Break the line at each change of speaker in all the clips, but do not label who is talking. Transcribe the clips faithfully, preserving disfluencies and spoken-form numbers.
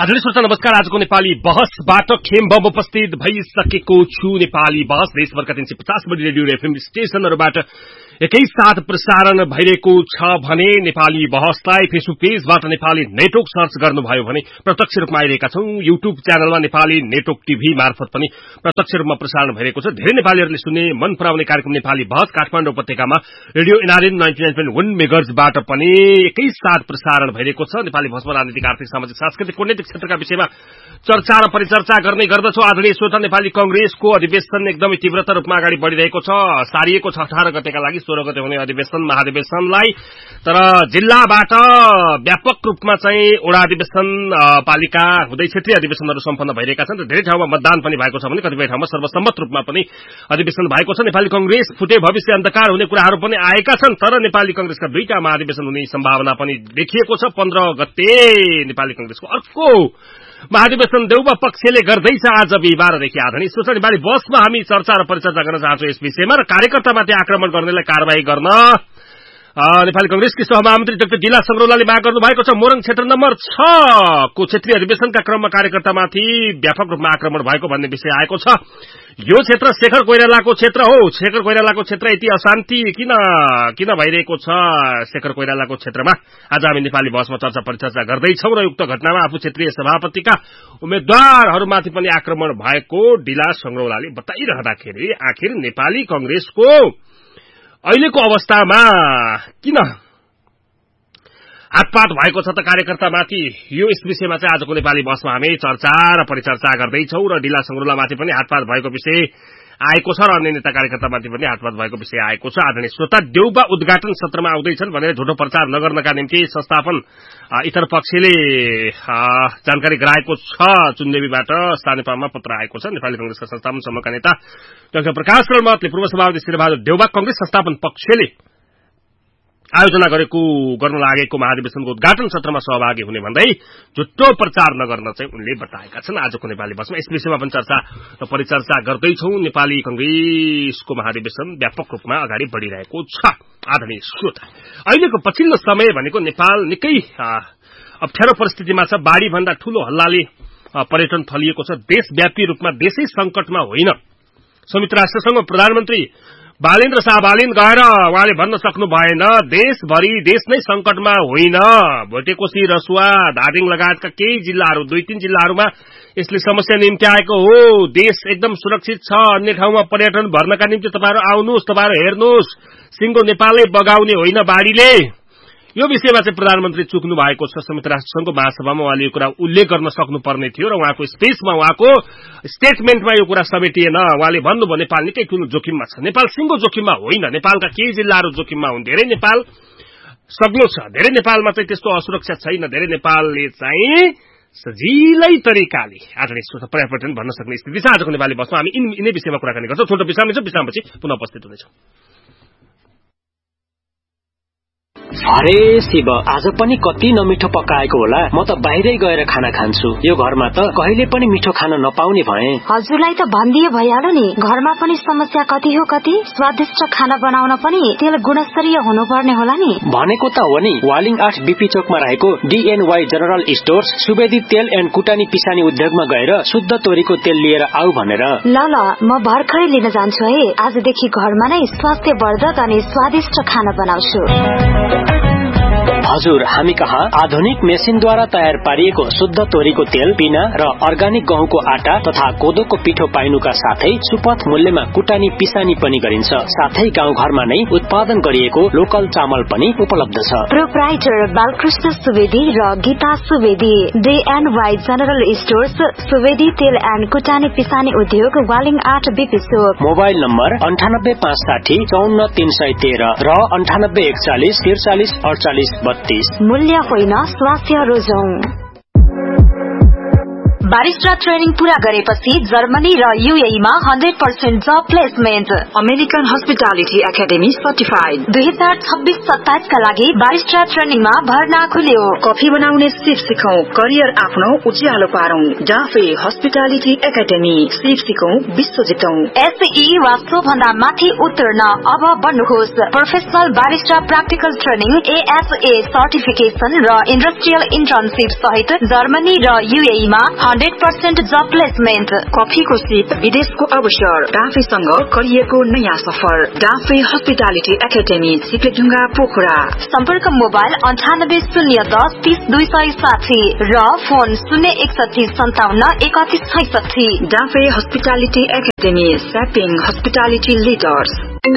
आदरणीय श्रोता नमस्कार। आजको नेपाली बहसबाट खेम बम उपस्थित भइसकेको छु। नेपाली बहस देशभरका तीन सय पचास बढी रेडियो र एफएम स्टेशनहरूबाट एकैसाथ प्रसारण भइरहेको छ भने Nepali बहसलाई Facebook पेजबाट Nepali network search गर्नुभयो भने प्रत्यक्ष रूपमा आइरहेका छौं। युट्युब च्यानलमा नेपाली नेटवर्क टिभी मार्फत पनि प्रत्यक्ष रूपमा प्रसारण भइरहेको छ। धेरै नेपालीहरूले सुने मन पराउने कार्यक्रम नेपाली बहस काठमाडौँ उपत्यकामा radio NRN ninety nine point वन मेगाहर्जबाट पनि एकैसाथ प्रसारण भइरहेको छ। नेपाली बहसमा राजनीतिक, आर्थिक, सामाजिक, सांस्कृतिक, कूटनीतिक क्षेत्रका विषयमा चर्चा र परिचर्चा गर्ने गर्दछौ। आदरणीय श्रोता, नेपाली कंग्रेसको अधिवेशन एकदमै तीव्रता रूपमा अगाडि बढिरहेको छ। सारिएको छ अठार गतेका लागि सोह्र गते हुने अधिवेशन महाधिवेशनलाई। तर जिल्लाबाट व्यापक रूपमा चाहिँ वडा अधिवेशन, पालिका हुँदै क्षेत्रीय अधिवेशनहरू सम्पन्न भइरहेका छन्। धेरै ठाउँमा मतदान पनि भएको छ भने कतिपय ठाउँमा सर्वसम्मत रूपमा पनि अधिवेशन भएको छ। नेपाली कंग्रेस फुटे भविष्य अन्धकार हुने कुराहरू पनि आएका छन्। तर नेपाली कंग्रेसका दुईटा महाधिवेशन हुने सम्भावना पनि देखिएको छ। पन्ध्र गते नेपाली कंग्रेसको अर्को महाधिवेशन देउबा पक्षले गर्दैछ आज बिहिबारदेखि। आदरणीय श्रोता, नेपाली बसमा हामी चर्चा र परिचर्चा गर्न चाहन्छौं यस विषयमा। र कार्यकर्तामाथि आक्रमण गर्नेलाई कारवाही गर्न नेपाली कंग्रेसकी सहमहामन्त्री डाक्टर गिला संग्रौलाले माग गर्नु भएको छ। मोरङ क्षेत्र नम्बर छ को क्षेत्रीय अधिवेशनका क्रममा कार्यकर्तामाथि व्यापक रूपमा आक्रमण भएको भन्ने विषय आएको छ। यो क्षेत्र शेखर कोइरालाको क्षेत्र हो। शेखर कोइरालाको क्षेत्र यति अशान्ति किन किन भइरहेको छ शेखर कोइरालाको क्षेत्रमा आज हामी नेपाली बहसमा चर्चा परिचर्चा गर्दैछौं। र उक्त घटनामा आफू क्षेत्रीय सभापतिका उम्मेद्वारहरूमाथि पनि आक्रमण भएको डिला संग्रौलाले बताइरहँदाखेरि आखिर नेपाली कंग्रेसको अहिलेको अवस्थामा किन हातपात भएको छ त कार्यकर्तामाथि, यो यस विषयमा चाहिँ आजको नेपाली बहसमा हामी चर्चा र परिचर्चा गर्दैछौं। र डिला संग्रौलामाथि पनि हातपात भएको विषय आएको छ र अन्य नेता कार्यकर्तामाथि पनि हातपात भएको विषय आएको छ। आदरणीय श्रोता, देउबा उद्घाटन सत्रमा आउँदैछन् भनेर झुटो प्रचार नगर्नका निम्ति संस्थापन इतर पक्षले जानकारी गराएको छ। चुन्देवीबाट सानेपामा पत्र आएको छ। नेपाली कंग्रेसका संस्थापन समूहका नेता डाक्टर प्रकाश रणमतले पूर्व सभापति श्रीबहादुर देउबा कंग्रेस संस्थापन पक्षले आयोजना गरेको गर्न लागेको महाधिवेशनको उद्घाटन सत्रमा सहभागी हुने भन्दै झुट्टो प्रचार नगर्न चाहिँ उनले बताएका छन्। आजको नेपाली बसमा यस विषयमा पनि चर्चा र परिचर्चा गर्दैछौं। नेपाली कंग्रेसको महाधिवेशन व्यापक रूपमा अगाडि बढ़िरहेको छ। आदरणीय श्रोता, अहिलेको पछिल्लो समय भनेको नेपाल निकै अप्ठ्यारो परिस्थितिमा छ। बाढ़ी भन्दा ठूलो हल्लाले पर्यटन थलिएको छ। देशव्यापी रूपमा देशै संकटमा होइन। संयुक्त राष्ट्र संघ प्रधानमन्त्री बालेन्द्र शाह बालिन गएर उहाँले भन्न सक्नु भएन देशभरि देश नै संकटमा होइन। भोटेकोशी, रसुवा, धादिङ लगायतका केही जिल्लाहरू, दुई तीन जिल्लाहरूमा यसले समस्या निम्ति आएको हो। देश एकदम सुरक्षित छ। अन्य ठाउँमा पर्यटन भर्नका निम्ति तपाईहरु आउनुहोस्, तपाईहरु हेर्नुहोस्। सिंगो नेपालले बगाउने होइन बाढ़ीले। यो विषयमा चाहिँ प्रधानमन्त्री चुक्नु भएको छ। संयुक्त राष्ट्र संघको महासभामा उहाँले यो कुरा उल्लेख गर्न सक्नुपर्ने थियो र उहाँको स्पेसमा, उहाँको स्टेटमेन्टमा यो कुरा समेटिएन। उहाँले भन्नुभयो नेपाल निकै ठूलो जोखिममा छ। नेपाल सिंगो जोखिममा होइन। नेपालका केही जिल्लाहरू जोखिममा हुन्। धेरै नेपाल सग्लो छ। धेरै नेपालमा चाहिँ त्यस्तो असुरक्षा छैन। धेरै नेपालले चाहिँ सजिलै तरिकाले आदरणीय श्रोता पर्यटन भन्न सक्ने स्थिति छ। आजको नेपाली बसमा हामी यिनै विषयमा कुराकानी गर्छौं। छोटो विश्राम लिन्छौं। विश्रामपछि पुनः उपस्थित हुनेछौं।
अरे शिव, आज पनि कति नमिठो पकाएको होला। म त बाहिरै गएर खाना खान्छु। यो घरमा त कहिले पनि मिठो खाना नपाउने भए।
हजुरलाई त भनिदिए भइहाल्यो नि। घरमा पनि समस्या कति हो कति। स्वादिष्ट खाना बनाउन पनि तेल गुणस्तरीय हुनुपर्ने होला नि।
भनेको त हो नि। वालिङ आठ बीपी चोकमा रहेको डीएनवाई जनरल स्टोर्स सुवेदी तेल एन्ड कुटानी पिसानी उद्योगमा गएर शुद्ध तोरीको तेल लिएर आऊ भनेर।
ल ल, म भर्खरै लिन जान्छु है। आजदेखि घरमा नै स्वास्थ्यवर्धक अनि स्वादिष्ट खाना बनाउँछु।
हजुर, हामी कहाँ आधुनिक मेसिनद्वारा तयार पारिएको शुद्ध तोरीको तेल, पिना र अर्गानिक गहुँको आटा तथा कोदोको पिठो पाइनुका साथै सुपथ मूल्यमा कुटानी पिसानी पनि गरिन्छ। साथै गाउँघरमा नै उत्पादन गरिएको लोकल चामल पनि उपलब्ध छ।
प्रोप्राइटर बालकृष्ण सुवेदी र गीता सुवेदी, डीएनवाई जनरल स्टोर्स, सुवेदी तेल एन्ड कुटानी पिसानी उद्योग, वालिङ आठ बीपी चोक।
मोबाइल नम्बर अन्ठानब्बे पाँच साठी चौन्न तीन सय तेह्र र अन्ठानब्बे एकचालिस त्रिचालिस अडचालिस बत्तीस।
मूल्य होइन, स्वास्थ्य रोजौं। बारिस्टा ट्रेनिङ पूरा गरेपछि जर्मनी र यूएई मा हन्ड्रेड पर्सेन्ट जब placement.
American hospitality academy certified.
दुई हजार छब्बीस सत्ताइस का लागि बारिस्टा ट्रेनिङमा भर्ना खुल्यो।
कफी बनाउने सिप सिकौं, करियर आफ्नो उज्यालो पारौं। डाफे हस्पिटालिटी एकाडेमी, सिप सिकौं, विश्व जितौं।
एसई वा सोभन्दा माथि उत्तीर्ण अब बन्नुहोस्। Professional barista practical training, ASA certification र इन्डस्ट्रियल इन्टर्नशिप सहित जर्मनी र यूएई मा हन्ड्रेड पर्सेन्ट जब प्लेसमेन्ट।
कफीको सिप, विदेशको अवसर, डाफेसँग करियरको नयाँ सफर। Dafe hospitality academy, सिपेढुङ्गा, Pokhara.
सम्पर्क मोबाइल अन्ठानब्बे शून्य दस तीस दुई सय साठी र फोन शून्य एकसठी सन्ताउन्न एकतिस छैसठी।
Dafe hospitality academy, स्यापिङ hospitality leaders.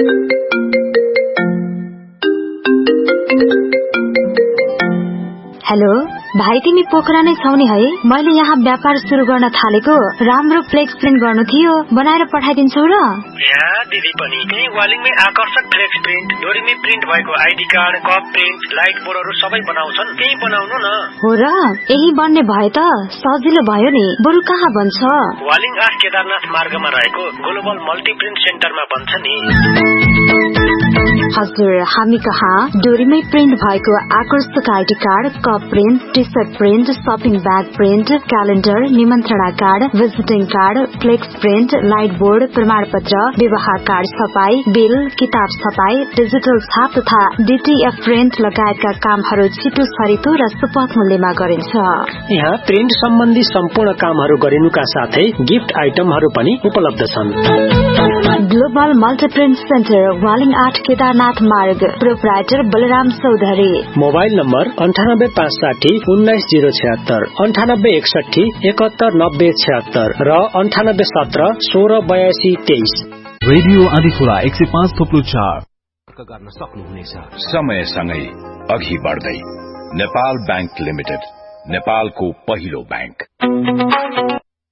Hello भाइ, तिमी पोखरा नै छौ नि है? मैले यहाँ व्यापार सुरु गर्न थालेको, राम्रो फ्लेक्स प्रिन्ट गर्नु थियो, बनाएर पठाइदिन्छौ र?
यहाँ दिदी पनि त्यही वालिङमै आकर्षक फ्लेक्स प्रिन्ट, डोरीमै प्रिन्ट भएको ID card, cup print, light बोर्डहरू सबै बनाउँछन्, त्यही बनाउनु न।
हो र? यही बन्ने भए त सजिलो भयो नि। बरु कहाँ बन्छ?
वालिङ आठ केदारनाथ मार्गमा रहेको ग्लोबल मल्टी प्रिन्ट सेन्टरमा बन्छ नि।
हजुर, हामी कहाँ डोरीमै प्रिन्ट भएको आकर्षक ID card, cup print, T short print, shopping bag print, calendar, निमन्त्रणा card, visiting card, flex print, light board, प्रमाण पत्र, विवाह कार्ड छपाई, बिल, किताब छपाई, डिजिटल छाप तथा डीटीएफ प्रिन्ट लगायतका कामहरू छिटो छरितो र सुपथ मूल्यमा गरिन्छ।
यहाँ प्रिन्ट सम्बन्धी सम्पूर्ण कामहरू गरिनुका साथै गिफ्ट आइटमहरू पनि उपलब्ध छन्।
ग्लोबल मल्टीप्रिन्ट सेन्टर, वालिङ आठ केदारनाथ मार्ग, proprietor Balram Chaudhary.
Mobile number अन्ठानब्बे पाँच साठी उन्नाइस जीरो छिहत्तर, अन्ठानब्बे एकसठी एकहत्तर नब्बे छिहत्तर र अन्ठानब्बे सत्र सोह्र बयासी तेइस।
रेडियो आदिखोला एक सय पाँच थोप्लो चार
गर्न सक्नुहुनेछ। समयसँगै अघि बढ्दै नेपाल बैंक लिमिटेड, नेपालको पहिलो बैंक।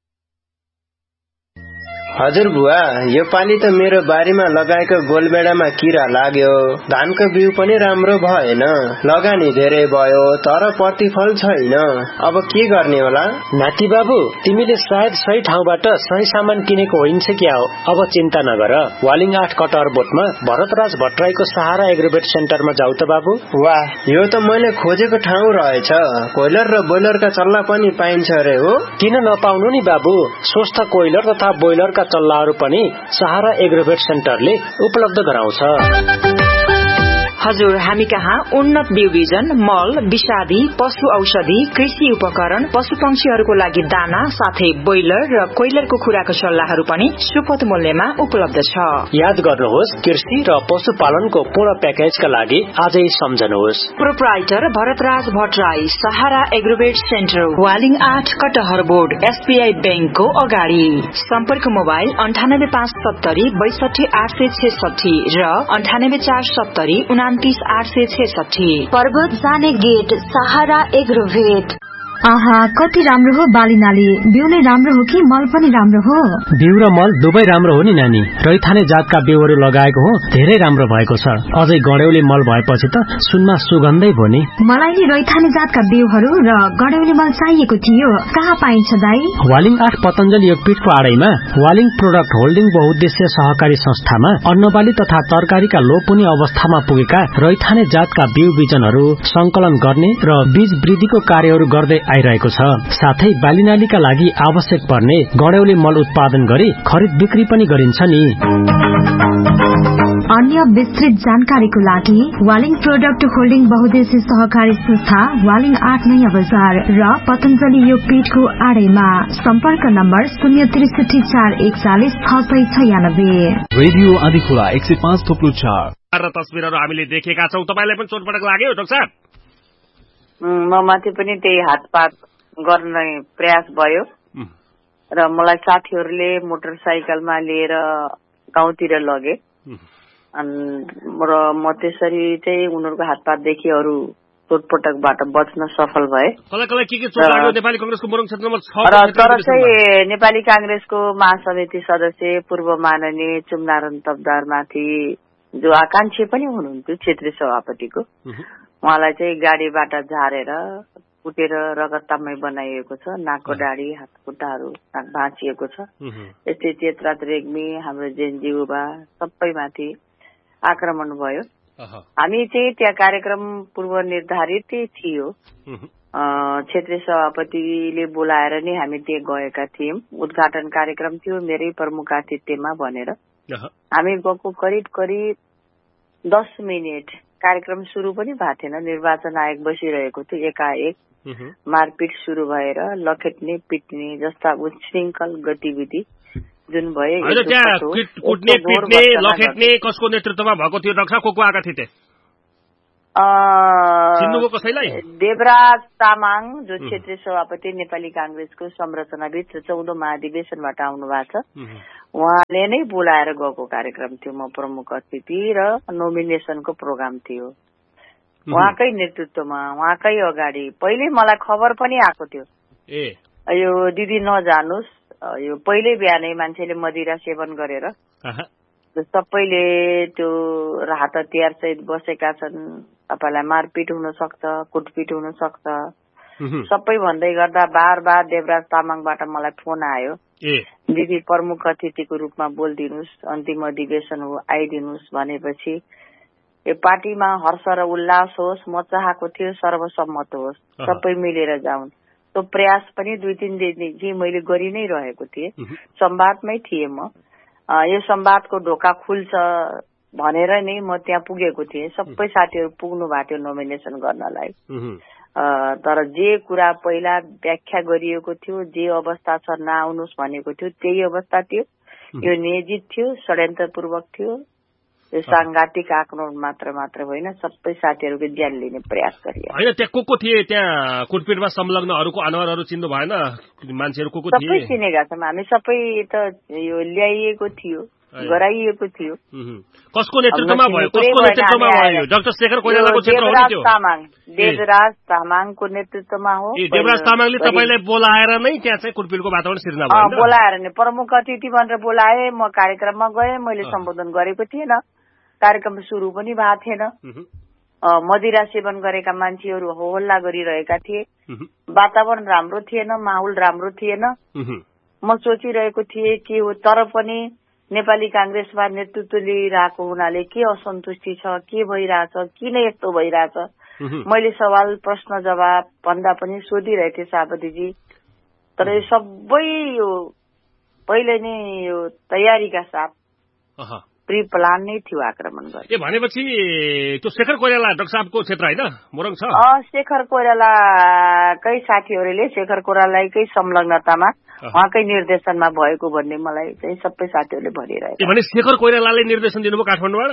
हजुर बुवा, यो पाली त मेरो बारीमा लगाएको गोलबेडामा किरा लाग्यो, धानको बिउ पनि राम्रो भएन, लगानी धेरै भयो तर प्रतिफल छैन, अब के गर्ने होला?
नाति बाबु, तिमीले सायद सही ठाउँबाट सही सामान किनेको होइन्छ क्या हो। अब चिन्ता नगर, वालिङ आठ कटहर बोटमा भरतराज भट्टराईको सहारा एग्रोवेट सेन्टरमा जाऊ त बाबु।
वाह, यो त मैले खोजेको ठाउँ रहेछ। कोइलर र बोइलरका चल्ला पनि पाइन्छ अरे हो?
किन नपाउनु नि बाबु, स्वस्थ कोइलर तथा बोइलरका चल्लाहरू पनि सहारा एग्रोवेट सेन्टरले उपलब्ध गराउँछ।
हजुर, हामी कहाँ उन्नत बिउ बिजन, मल, विषादी, पशु औषधि, कृषि उपकरण, पशु पंक्षीहरूको लागि दाना साथै बोइलर र कोइलरको खुराको सल्लाहहरू पनि सुपथ मूल्यमा उपलब्ध छ।
याद गर्नुहोस्, कृषि र पशुपालनको पूर्ण प्याकेजका लागि आजै सम्झनुहोस्।
प्रोप्राइटर भरतराज भट्टराई, सहारा एग्रोवेट सेन्टर, वालिङ आठ कटहर बोर्ड, एसबीआई बैंकको अगाडि। सम्पर्क मोबाइल अन्ठानब्बे पाँच सत्तरी बैसठी आठ सय छेसठी र अन्ठानब्बे चार सत्तरी उनातिस आठ सय छेसठी।
पर्वत जाने गेट, सहारा एग्रोवेट। आहा, कति राम्रो हो बाली नाली। बिउ नै राम्रो हो कि मल पनि राम्रो हो?
बिउ र मल दुवै राम्रो हो नि नानी। रैथाने जातका बिउहरू लगाएको हो, धेरै राम्रो भएको छ। अझै गड्यौली मल भएपछि त सुनमा सुगन्धै भयो नि।
मलाई नि रैथाने जातका बिउहरू र गड्यौली मल चाहिएको थियो। कहाँ पाइन्छ दाई?
वालिङ आठ पतञ्जलि योगपीठको आडैमा वालिङ प्रोडक्ट होल्डिङ बहुद्देश्य सहकारी संस्थामा अन्नबाली तथा तरकारीका लोपुनी अवस्थामा पुगेका रैथाने जातका बिउ बिजनहरू संकलन गर्ने र बीज वृद्धिको कार्यहरू गर्दै आइरहेको छ। साथै बालीनालीका लागि आवश्यक पर्ने गड्यौली मल उत्पादन गरी खरिद बिक्री पनि गरिन्छ नि।
अन्य विस्तृत जानकारीको लागि वालिङ प्रोडक्ट होल्डिङ बहुद्देश्य सहकारी संस्था, वालिङ आठ नयाँ बजार र पतञ्जलि योगपीठको आडैमा। सम्पर्क नम्बर शून्य त्रिसठी चार एकचालिस छ सय छयानब्बे।
रेडियो आदिखोला एक सय पाँच थोप्लो चार
र तस्बिरहरू हामीले देखेका छौं। तपाईलाई पनि चोटपटक लाग्यो डाक्टर साहब?
म माथि पनि त्यही हातपात गर्ने प्रयास भयो र मलाई साथीहरूले मोटरसाइकलमा लिएर गाउँतिर लगे र म त्यसरी चाहिँ उनीहरूको हातपातदेखि अरू चोटपटकबाट बच्न सफल भए।
नेपाली कांग्रेसको मोरङ क्षेत्र नम्बर छ
तर चाहिँ नेपाली कांग्रेसको महासमिति सदस्य पूर्व माननीय चुमनारायण तब्दारमाथि जो आकांक्षी पनि हुनुहुन्थ्यो क्षेत्रीय सभापतिको, उहाँलाई चाहिँ गाडीबाट झारेर कुटेर रगततामै बनाइएको छ। नाकको डाँडी हात खुट्टाहरू भाँचिएको छ। यस्तै चेतराज रेग्मी हाम्रो जेनजी युवा सबैमाथि आक्रमण भयो। हामी चाहिँ त्यहाँ कार्यक्रम पूर्व निर्धारित थियो। क्षेत्रीय सभापतिले बोलाएर नै हामी त्यहाँ गएका थियौँ। उद्घाटन कार्यक्रम थियो मेरै प्रमुख आतिथ्यमा भनेर हामी गएको। करिब करिब दस मिनट कार्यक्रम सुरु पनि भएको थिएन। निर्वाचन आयोग बसिरहेको थियो। एकाएक मारपिट सुरु भएर लखेट्ने पिट्ने जस्ता उच्छृङ्खल गतिविधि जुन भयो।
कुट्ने पिट्ने लखेट्ने कसको नेतृत्वमा भएको थियो डाक्टर साहब? को को आएका थिए? कसैलाई?
देवराज तामाङ जो क्षेत्रीय सभापति नेपाली कांग्रेसको संरचनाभित्र चौधौं महाधिवेशनबाट आउनु भएको छ। उहाँले नै बोलाएर गएको कार्यक्रम थियो। म प्रमुख अतिथि र नोमिनेसनको प्रोग्राम थियो। उहाँकै नेतृत्वमा उहाँकै अगाडि पहिले मलाई खबर पनि आएको थियो यो दिदी नजानुस्, यो पहिल्यै बिहानै मान्छेले मदिरा सेवन गरेर सबैले त्यो राहत हतियार सहित बसेका छन्, तपाईलाई मारपिट हुन सक्छ, कुटपिट हुन सक्छ, सबै भन्दै गर्दा बार बार देवराज तामाङबाट मलाई फोन आयो, दिदी प्रमुख अतिथिको रूपमा बोलिदिनुस्, अन्तिम अधिवेशन हो आइदिनुस् भनेपछि यो पार्टीमा हर्ष र उल्लास होस्। म चाहेको थियो सर्वसम्मत होस्, सबै मिलेर जाउन्। त्यो प्रयास पनि दुई तीन दिनदेखि मैले गरि नै रहेको थिएँ। संवादमै थिएँ म। यो संवादको ढोका खुल्छ भनेर नै म त्यहाँ पुगेको थिएँ। सबै साथीहरू पुग्नु भएको थियो नोमिनेसन गर्नलाई। तर जे कुरा पहिला व्याख्या गरिएको थियो, जे अवस्था छ नआउनुहोस् भनेको थियो, त्यही अवस्था थियो। यो नियोजित थियो, षड्यन्त्रपूर्वक थियो। यो सांघातिक आक्रमण मात्र मात्र होइन, सबै साथीहरूको ज्यान लिने प्रयास गरियो।
होइन त्यहाँ को को थिए? त्यहाँ कुटपिटमा संलग्नहरूको अनुहारहरू चिन्नु भएन? मान्छेहरू को को थिए?
सबै चिनेका छौँ हामी। सबै त यो ल्याइएको थियो, गराइएको थियो।
कसको नेतृत्वमा भयो? कसको नेतृत्वमा भयो? डाक्टर शेखर कोइरालाको क्षेत्र हो नि त्यो?
तामाङ, देवराज तामाङको नेतृत्वमा हो।
देवराज तामाङले तपाईलाई बोलाएर नै त्यहाँ चाहिँ कुटपिटको वातावरण सिर्जना भयो?
बोलाएर नै प्रमुख अतिथि भनेर बोलाए। म कार्यक्रममा गएँ, मैले सम्बोधन गरेको थिएन। कार्यक्रम सुरु पनि भएको थिएन। मदिरा सेवन गरेका मान्छेहरू हो हल्ला गरिरहेका थिए। वातावरण राम्रो थिएन, माहौल राम्रो थिएन। म सोचिरहेको थिएँ के हो, तर पनि नेपाली कांग्रेसमा नेतृत्व लिइरहेको हुनाले के असन्तुष्टि छ, के भइरहेछ, किन यस्तो भइरहेछ, मैले सवाल प्रश्न जवाब भन्दा पनि सोधिरहेथे सभापतिजी। तर यो सबै यो पहिले नै यो तयारीका साथ प्री प्लान नै थियो आक्रमण गर्ने।
ए भनेपछि त्यो शेखर कोइराला डाक्टर साहबको क्षेत्र होइन मोरङ छ?
शेखर कोइरालाकै साथीहरूले शेखर कोइरालाकै संलग्नतामा उहाँकै निर्देशनमा भएको भन्ने मलाई चाहिँ सबै साथीहरूले भनिरहेको।
भने शेखर कोइरालाले निर्देशन दिनुभयो काठमाडौँबाट?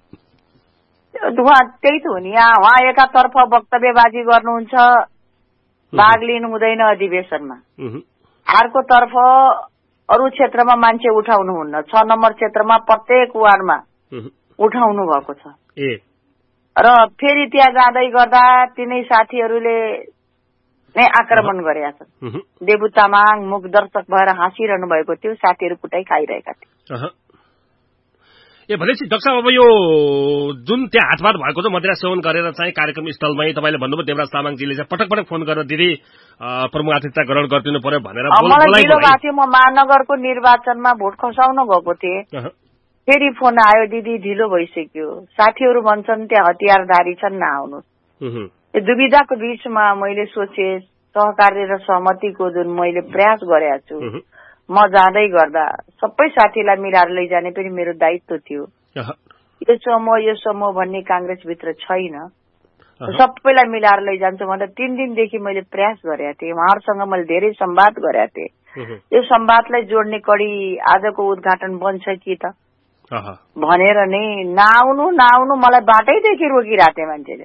उहाँ त्यही त हो नि। यहाँ उहाँ एकातर्फ वक्तव्यबाजी गर्नुहुन्छ, भाग लिनु हुँदैन अधिवेशनमा। अर्को तर्फ अरू क्षेत्रमा मान्छे उठाउनुहुन्न। छ नम्बर क्षेत्रमा प्रत्येक वार्डमा उठाउनु भएको छ। र फेरि त्यहाँ जाँदै गर्दा तिनै साथीहरूले नै आक्रमण गरेका छन्। देवु तामाङ मुख दर्शक भएर हाँसिरहनु भएको थियो, साथीहरू कुटाइ खाइरहेका थिए।
ए भनेपछि डाक्टर साहब अब यो जुन त्यहाँ हातपात भएको छ मदिरा सेवन गरेर चाहिँ कार्यक्रम स्थलमै तपाईँले भन्नुभयो देवराज तामाङजीले चाहिँ पटक पटक फोन गरेर दिदी प्रमुख आतिथ्यता ग्रहण गरिदिनु पर्यो भनेर
मलाई ढिलो भएको थियो। म महानगरको निर्वाचनमा भोट खसाउन गएको थिएँ, फेरि फोन आयो दिदी ढिलो भइसक्यो, साथीहरू भन्छन् त्यहाँ हतियारधारी छन् नआउनु। यो दुविधाको बीचमा मैले सोचे सहकार्य र सहमतिको जुन मैले प्रयास गरेको छु, म जाँदै गर्दा सबै साथीलाई मिलाएर लैजाने पनि मेरो दायित्व थियो। यो समूह यो समूह भन्ने कांग्रेसभित्र छैन, सबैलाई मिलाएर लैजान्छु भनेर तीन दिनदेखि मैले प्रयास गरेका थिएँ। उहाँहरूसँग मैले धेरै संवाद गरेका थिएँ। यो संवादलाई जोड्ने कडी आजको उद्घाटन बन्छ कि त भनेर नै नआउनु नआउनु मलाई बाटैदेखि रोकिरहेको थिएँ मान्छेले।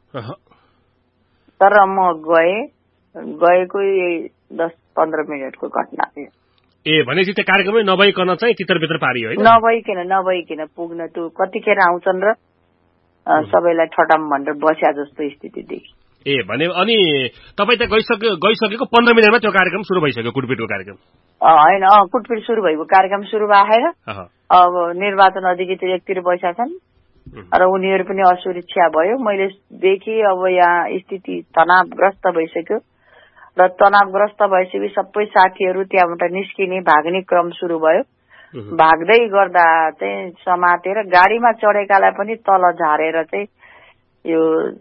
तर म गएँ, गएको दस पन्ध्र मिनटको घटना थियो।
ए भनेपछि त्यो कार्यक्रमै नभइकन चाहिँ तितरभित्र पारियो होइन?
नभइकन नभइकन पुग्न त्यो कतिखेर आउँछन् र सबैलाई ठटाम भनेर बस्या जस्तो स्थिति देखि।
ए भने अनि तपाईँ त्यहाँ गइसक्यो गइसकेको पन्ध्र मिनटमा त्यो कार्यक्रम सुरु भइसक्यो कुटपिटको कार्यक्रम?
होइन, कुटपिट सुरु भएको कार्यक्रम सुरु भएर अब निर्वाचन अधिकृत एकतिर बसेका छन्, र उनीहरू पनि असुरक्षा भयो। मैले देखेँ अब यहाँ स्थिति तनावग्रस्त भइसक्यो र तनावग्रस्त भइसकेपछि सबै साथीहरू त्यहाँबाट निस्किने भाग्ने क्रम सुरु भयो। भाग्दै गर्दा चाहिँ समातेर गाडीमा चढेकालाई पनि तल झारेर चाहिँ यो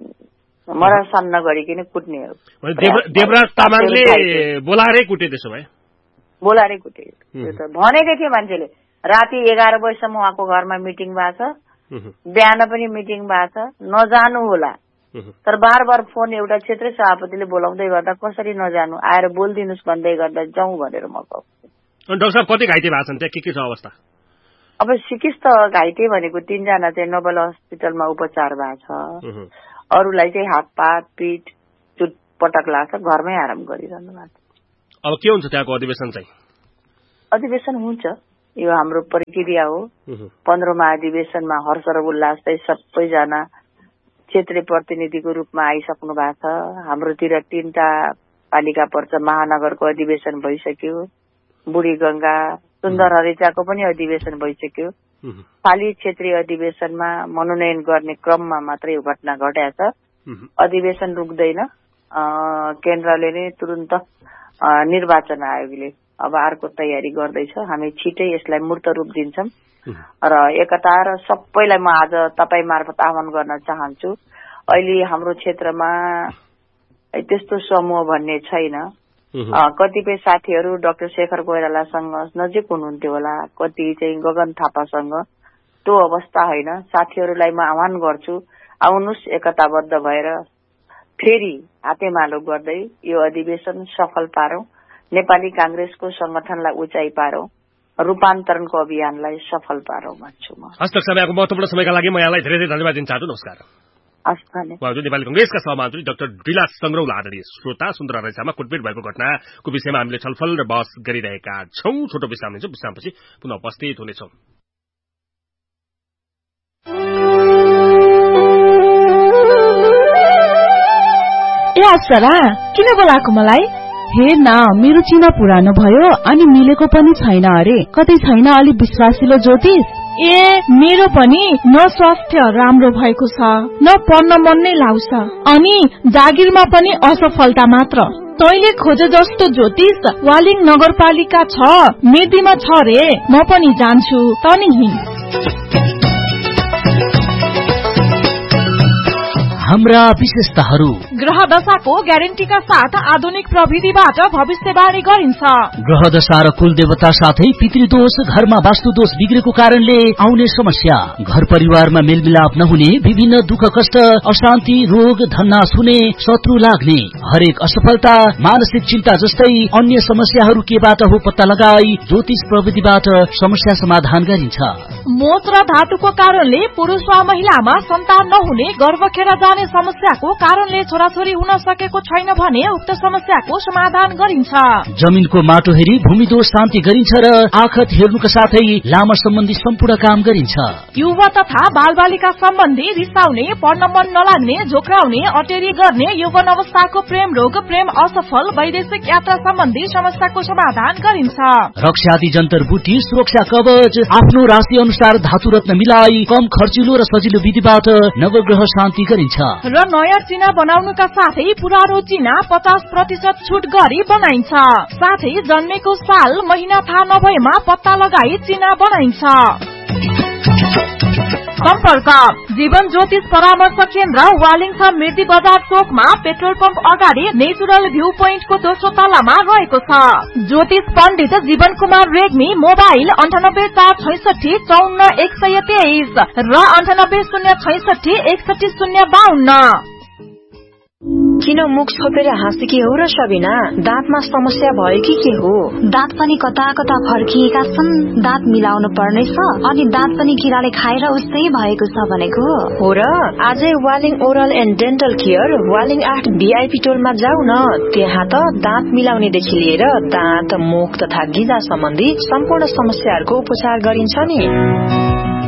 मरासन नगरिकन कुट्नेहरू।
देवराज तामाङले बोलाएरै कुटे त्यसो भए?
बोलाएरै कुटे। त्यो त भनेकै थियो मान्छेले, राति एघार बजीसम्म उहाँको घरमा मिटिङ भएको छ, बिहान पनि मिटिङ भएको छ, नजानु होला। तर बार बार फोन एउटा क्षेत्रीय सभापतिले बोलाउँदै गर्दा कसरी नजानु, आएर बोलिदिनुहोस् भन्दै गर्दा जाउँ भनेर म गएको।
डाक्टर साहब कति घाइते भएको छन् त्यहाँ, के के छ अवस्था?
अब सिकिस त घाइते भनेको तीनजना चाहिँ नोबल हस्पिटलमा उपचार भएको छ, अरूलाई चाहिँ हातपात पिठ चुटपटक लाग्छ, घरमै आराम गरिरहनु भएको छ।
अब के हुन्छ त्यहाँको अधिवेशन चाहिँ?
अधिवेशन हुन्छ, यो हाम्रो प्रक्रिया हो। पन्ध्रमा अधिवेशनमा हर्ष र उल्लासै सबैजना क्षेत्रीय प्रतिनिधिको रूपमा आइसक्नु भएको छ। हाम्रोतिर तीनटा पालिका पर्छ, महानगरको अधिवेशन भइसक्यो, बुढी गंगा सुन्दर हरिचाको पनि अधिवेशन भइसक्यो। पाली क्षेत्रीय अधिवेशनमा मनोनयन गर्ने क्रममा मात्रै यो घटना घटेको छ। अधिवेशन रुक्दैन, केन्द्रले नै तुरन्त निर्वाचन आयोगले अब अर्को तयारी गर्दैछ। हामी छिटै यसलाई मूर्त रूप दिन्छौँ र एकता र सबैलाई म आज तपाईँ मार्फत आह्वान गर्न चाहन्छु। अहिले हाम्रो क्षेत्रमा त्यस्तो समूह भन्ने छैन। कतिपय साथीहरू डाक्टर शेखर कोइरालासँग नजिक हुनुहुन्थ्यो होला, कति चाहिँ गगन थापासँग, त्यो अवस्था होइन। साथीहरूलाई म आह्वान गर्छु, आउनुहोस् एकताबद्ध भएर फेरि हातेमालो गर्दै यो अधिवेशन सफल पारौं, नेपाली कांग्रेसको संगठनलाई उचाइ पारौं, रूपान्तरणको अभियानलाई सफल पारौं भन्छु म।
हस् डाक्टर साहब, यहाँको महत्त्वपूर्ण समयका लागि म यहाँलाई धेरै धेरै धन्यवाद दिन चाहन्छु। नमस्कार।
हस् धन्यवाद।
नेपाली कांग्रेसका सहमन्त्री डाक्टर डिलास संग्रौल आदरणीय श्रोता, सुन्दर रैसामा कुटपिट भएको घटनाको विषयमा हामीले छलफल र बहस गरिरहेका छौं। छोटो विश्राम लिन्छौं, विश्रामपछि पुनः उपस्थित हुनेछौं।
ए अप्सरा, किन बोलाएको मलाई?
हेर न, मेरो चिना पुरानो भयो अनि मिलेको पनि छैन अरे। कतै छैन अलि विश्वासिलो ज्योतिष?
ए मेरो पनि न स्वास्थ्य राम्रो भएको छ, न पढ्न मन नै लाग्छ, अनि जागिरमा पनि असफलता मात्र। तैले खोजे जस्तो ज्योतिष वालिङ नगरपालिका छ, मेदीमा छ रे। म पनि जान्छु, तनी हिँड।
हाम्रा विशेषताहरू:
ग्रह दशाको ग्यारेन्टीका साथ आधुनिक प्रविधिबाट भविष्यवाणी गरिन्छ।
ग्रह दशा र कुल देवता साथै पितृदोष, घरमा वास्तुदोष बिग्रेको कारणले आउने समस्या, घर परिवारमा मेलमिलाप नहुने, विभिन्न दुःख कष्ट, अशान्ति, रोग, धन्नास हुने, शत्रु लाग्ने, हरेक असफलता, मानसिक चिन्ता जस्तै अन्य समस्याहरू केबाट हो पत्ता लगाई ज्योतिष प्रविधिबाट समस्या समाधान गरिन्छ।
मोच र धातुको कारणले पुरुष वा महिलामा सन्तान नहुने, गर्भ खेर जाने समस्याको कारणले छोराछोरी हुन सकेको छैन भने उक्त समस्याको समाधान गरिन्छ।
जमिनको माटो हेरी भूमिदोष शान्ति गरिन्छ र आखत हेर्नुका साथै लामा सम्बन्धी सम्पूर्ण काम गरिन्छ।
युवा तथा बालबालिका सम्बन्धी रिसाउने, पढ्न मन नलाग्ने, झोक्राउने, अटेरी गर्ने, यौवन अवस्थाको प्रेम रोग, प्रेम असफल, वैदेशिक यात्रा सम्बन्धी समस्याको समाधान गरिन्छ।
रक्षादि जन्तर बुटी, सुरक्षा कवच, आफ्नो राशि अनुसार धातु रत्न मिलाई कम खर्चिलो र सजिलो विधिबाट नवग्रह शान्ति गरिन्छ।
र नयाँ चिना बनाउनुका साथै पुरानो चिना पचास प्रतिशत छुट गरी बनाइन्छ। साथै जन्मेको साल महिना थाहा नभएमा पत्ता लगाई चिना बनाइन्छ। सम्पर्क: जीवन ज्योतिष परामर्श केन्द्र, वालिङ छ, मिर्दी बजार चोकमा, पेट्रोल पम्प अगाडि, नेचुरल भ्यू पोइन्टको दोस्रो तलामा रहेको छ। ज्योतिष पण्डित जीवन कुमार रेग्मी, मोबाइल अन्ठानब्बे चार छैसठी चौन्न एक सय तेइस र अन्ठानब्बे शून्य छैसठी एकसठी शून्य बाहन्न।
किन मुख छोपेर हाँसेकी हो र सबिना? दाँतमा समस्या भयो कि के हो?
दाँत पनि कता कता फर्किएका छन्, दाँत मिलाउनु पर्नेछ, अनि दाँत पनि किराले खाएर उस्तै भएको छ भनेको
हो र। आजै Waling oral and dental care, Waling आठ भिआइपी टोलमा जाऊ न। त्यहाँ त दाँत मिलाउनेदेखि लिएर दाँत, मुख तथा गिजा सम्बन्धी सम्पूर्ण समस्याहरूको उपचार गरिन्छ नि।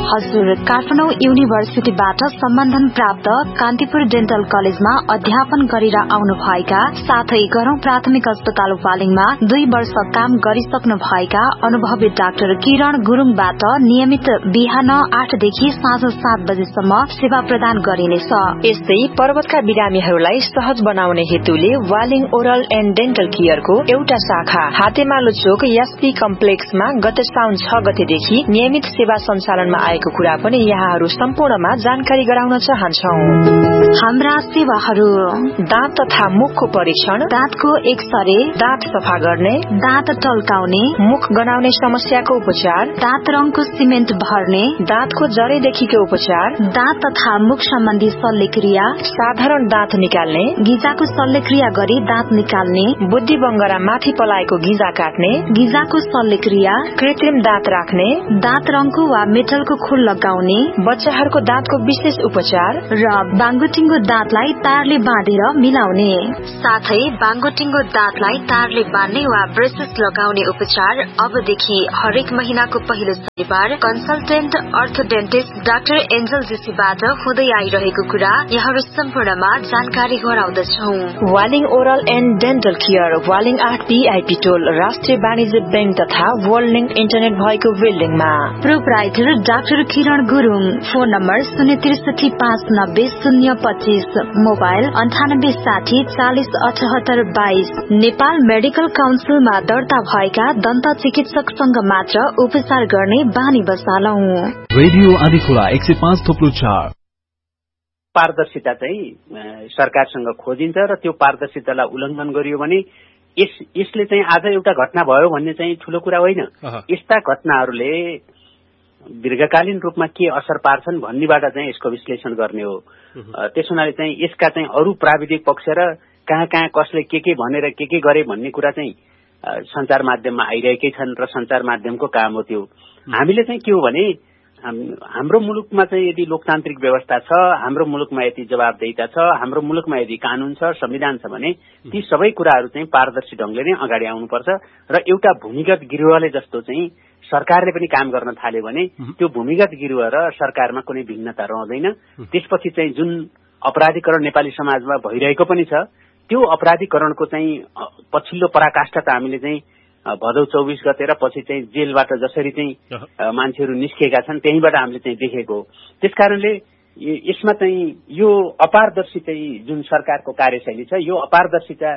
हजुर, काठमाडौँ युनिभर्सिटीबाट सम्बन्धन प्राप्त कान्तिपुर डेन्टल कलेजमा अध्यापन गरेर आउनुभएका साथै गरौं प्राथमिक अस्पताल वालिङमा दुई वर्ष काम गरिसक्नु भएका अनुभवी डाक्टर किरण गुरुङबाट नियमित बिहान आठदेखि साँझ सात बजेसम्म सेवा प्रदान गरिनेछ।
यस्तै पर्वतका बिरामीहरूलाई सहज बनाउने हेतुले वालिङ ओरल एण्ड डेन्टल केयरको एउटा शाखा हातेमालो चोक एसपी कम्प्लेक्समा गत साउन छ गतेदेखि नियमित सेवा सञ्चालनमा आएको कुरा पनि यहाँहरू सम्पूर्णमा जानकारी गराउन चाहन्छौ।
हाम्रा सेवाहरू:
दाँत तथा मुखको परीक्षण,
दाँतको एक्सरे,
दाँत सफा गर्ने,
दाँत टल्काउने,
मुख गनाउने समस्याको उपचार,
दाँत रङको सिमेन्ट भर्ने,
दाँतको जडेदेखिको उपचार,
दाँत तथा मुख सम्बन्धी शल्यक्रिया,
साधारण दाँत निकाल्ने,
गिजाको शल्यक्रिया गरी दाँत निकाल्ने,
बुद्धि बंगरा माथि पलाएको गिजा काट्ने,
गिजाको शल्यक्रिया,
कृत्रिम दाँत राख्ने,
दाँत रङको वा मेटलको खुल लगाउने,
बच्चाहरूको दाँतको विशेष उपचार
र बाङ्गोटिङ्गो दाँतलाई तारले बाँधेर मिलाउने, साथै बाङ्गोटिङ्गो दाँतलाई तारले बाँध्ने वा ब्रेसेस लगाउने उपचार अबदेखि हरेक महिनाको पहिलो शनिबार कन्सल्टेन्ट अर्थोडेन्टिस्ट डाक्टर एन्जल जेसीबाट हुँदै आइरहेको कुरा यहाँहरू सम्पूर्णमा जानकारी गराउँदछौ।
Waling oral and dental care, Waling आठ बीआईपी टोल, राष्ट्रिय वाणिज्य बैंक तथा वर्ल्ड लिंक इन्टरनेट भएको बिल्डिङमा।
प्रोपराइटर डाक्टर किरण गुरुङ। फोन नम्बर शून्य त्रिसठी पाँच नब्बे शून्य पच्चीस, मोबाइल अन्ठानब्बे साठी चालिस अठहत्तर बाइस। नेपाल मेडिकल काउन्सिलमा दर्ता भएका दन्त चिकित्सकसँग मात्र उपचार गर्ने बानी बसालौ।
रेडियो आदिखोला एक सय पाँच थोप्लो चार।
पारदर्शिता चाहिँ सरकारसँग खोजिन्छ र त्यो पारदर्शितालाई उल्लङ्घन गरियो भने यस यसले चाहिँ आज एउटा घटना भयो भन्ने चाहिँ ठूलो कुरा होइन। यस्ता घटनाहरूले दीर्घकालीन रूपमा के असर पार्छन् भन्नेबाट चाहिँ यसको विश्लेषण गर्ने हो। त्यसो हुनाले चाहिँ यसका चाहिँ अरू प्राविधिक पक्ष र कहाँ कहाँ कसले के के भनेर के के गरे भन्ने कुरा चाहिँ सञ्चार माध्यममा आइरहेकै छन् र सञ्चार माध्यमको काम हो त्यो। हामीले चाहिँ के हो भने हाम्रो मुलुकमा चाहिँ यदि लोकतान्त्रिक व्यवस्था छ, हाम्रो मुलुकमा यदि जवाबदेहिता छ, हाम्रो मुलुकमा यदि कानून छ, संविधान छ भने ती सबै कुराहरू चाहिँ पारदर्शी ढंगले नै अगाडि आउनुपर्छ र एउटा भूमिगत गिरोहले जस्तो चाहिँ सरकारले पनि काम गर्न थाल्यो भने त्यो भूमिगत गिरोह र सरकारमा कुनै भिन्नता रहँदैन। त्यसपछि चाहिँ जुन अपराधीकरण नेपाली समाजमा भइरहेको पनि छ त्यो अपराधीकरणको चाहिँ पछिल्लो पराकाष्ठा त हामीले चाहिँ भदौ चौबीस गते र पछि चाहिँ जेलबाट जसरी चाहिँ मान्छेहरू निस्केका छन् त्यहीबाट हामीले चाहिँ देखेको हो। त्यसकारणले यसमा चाहिँ यो अपारदर्शी चाहिँ जुन सरकारको कार्यशैली छ यो अपारदर्शिता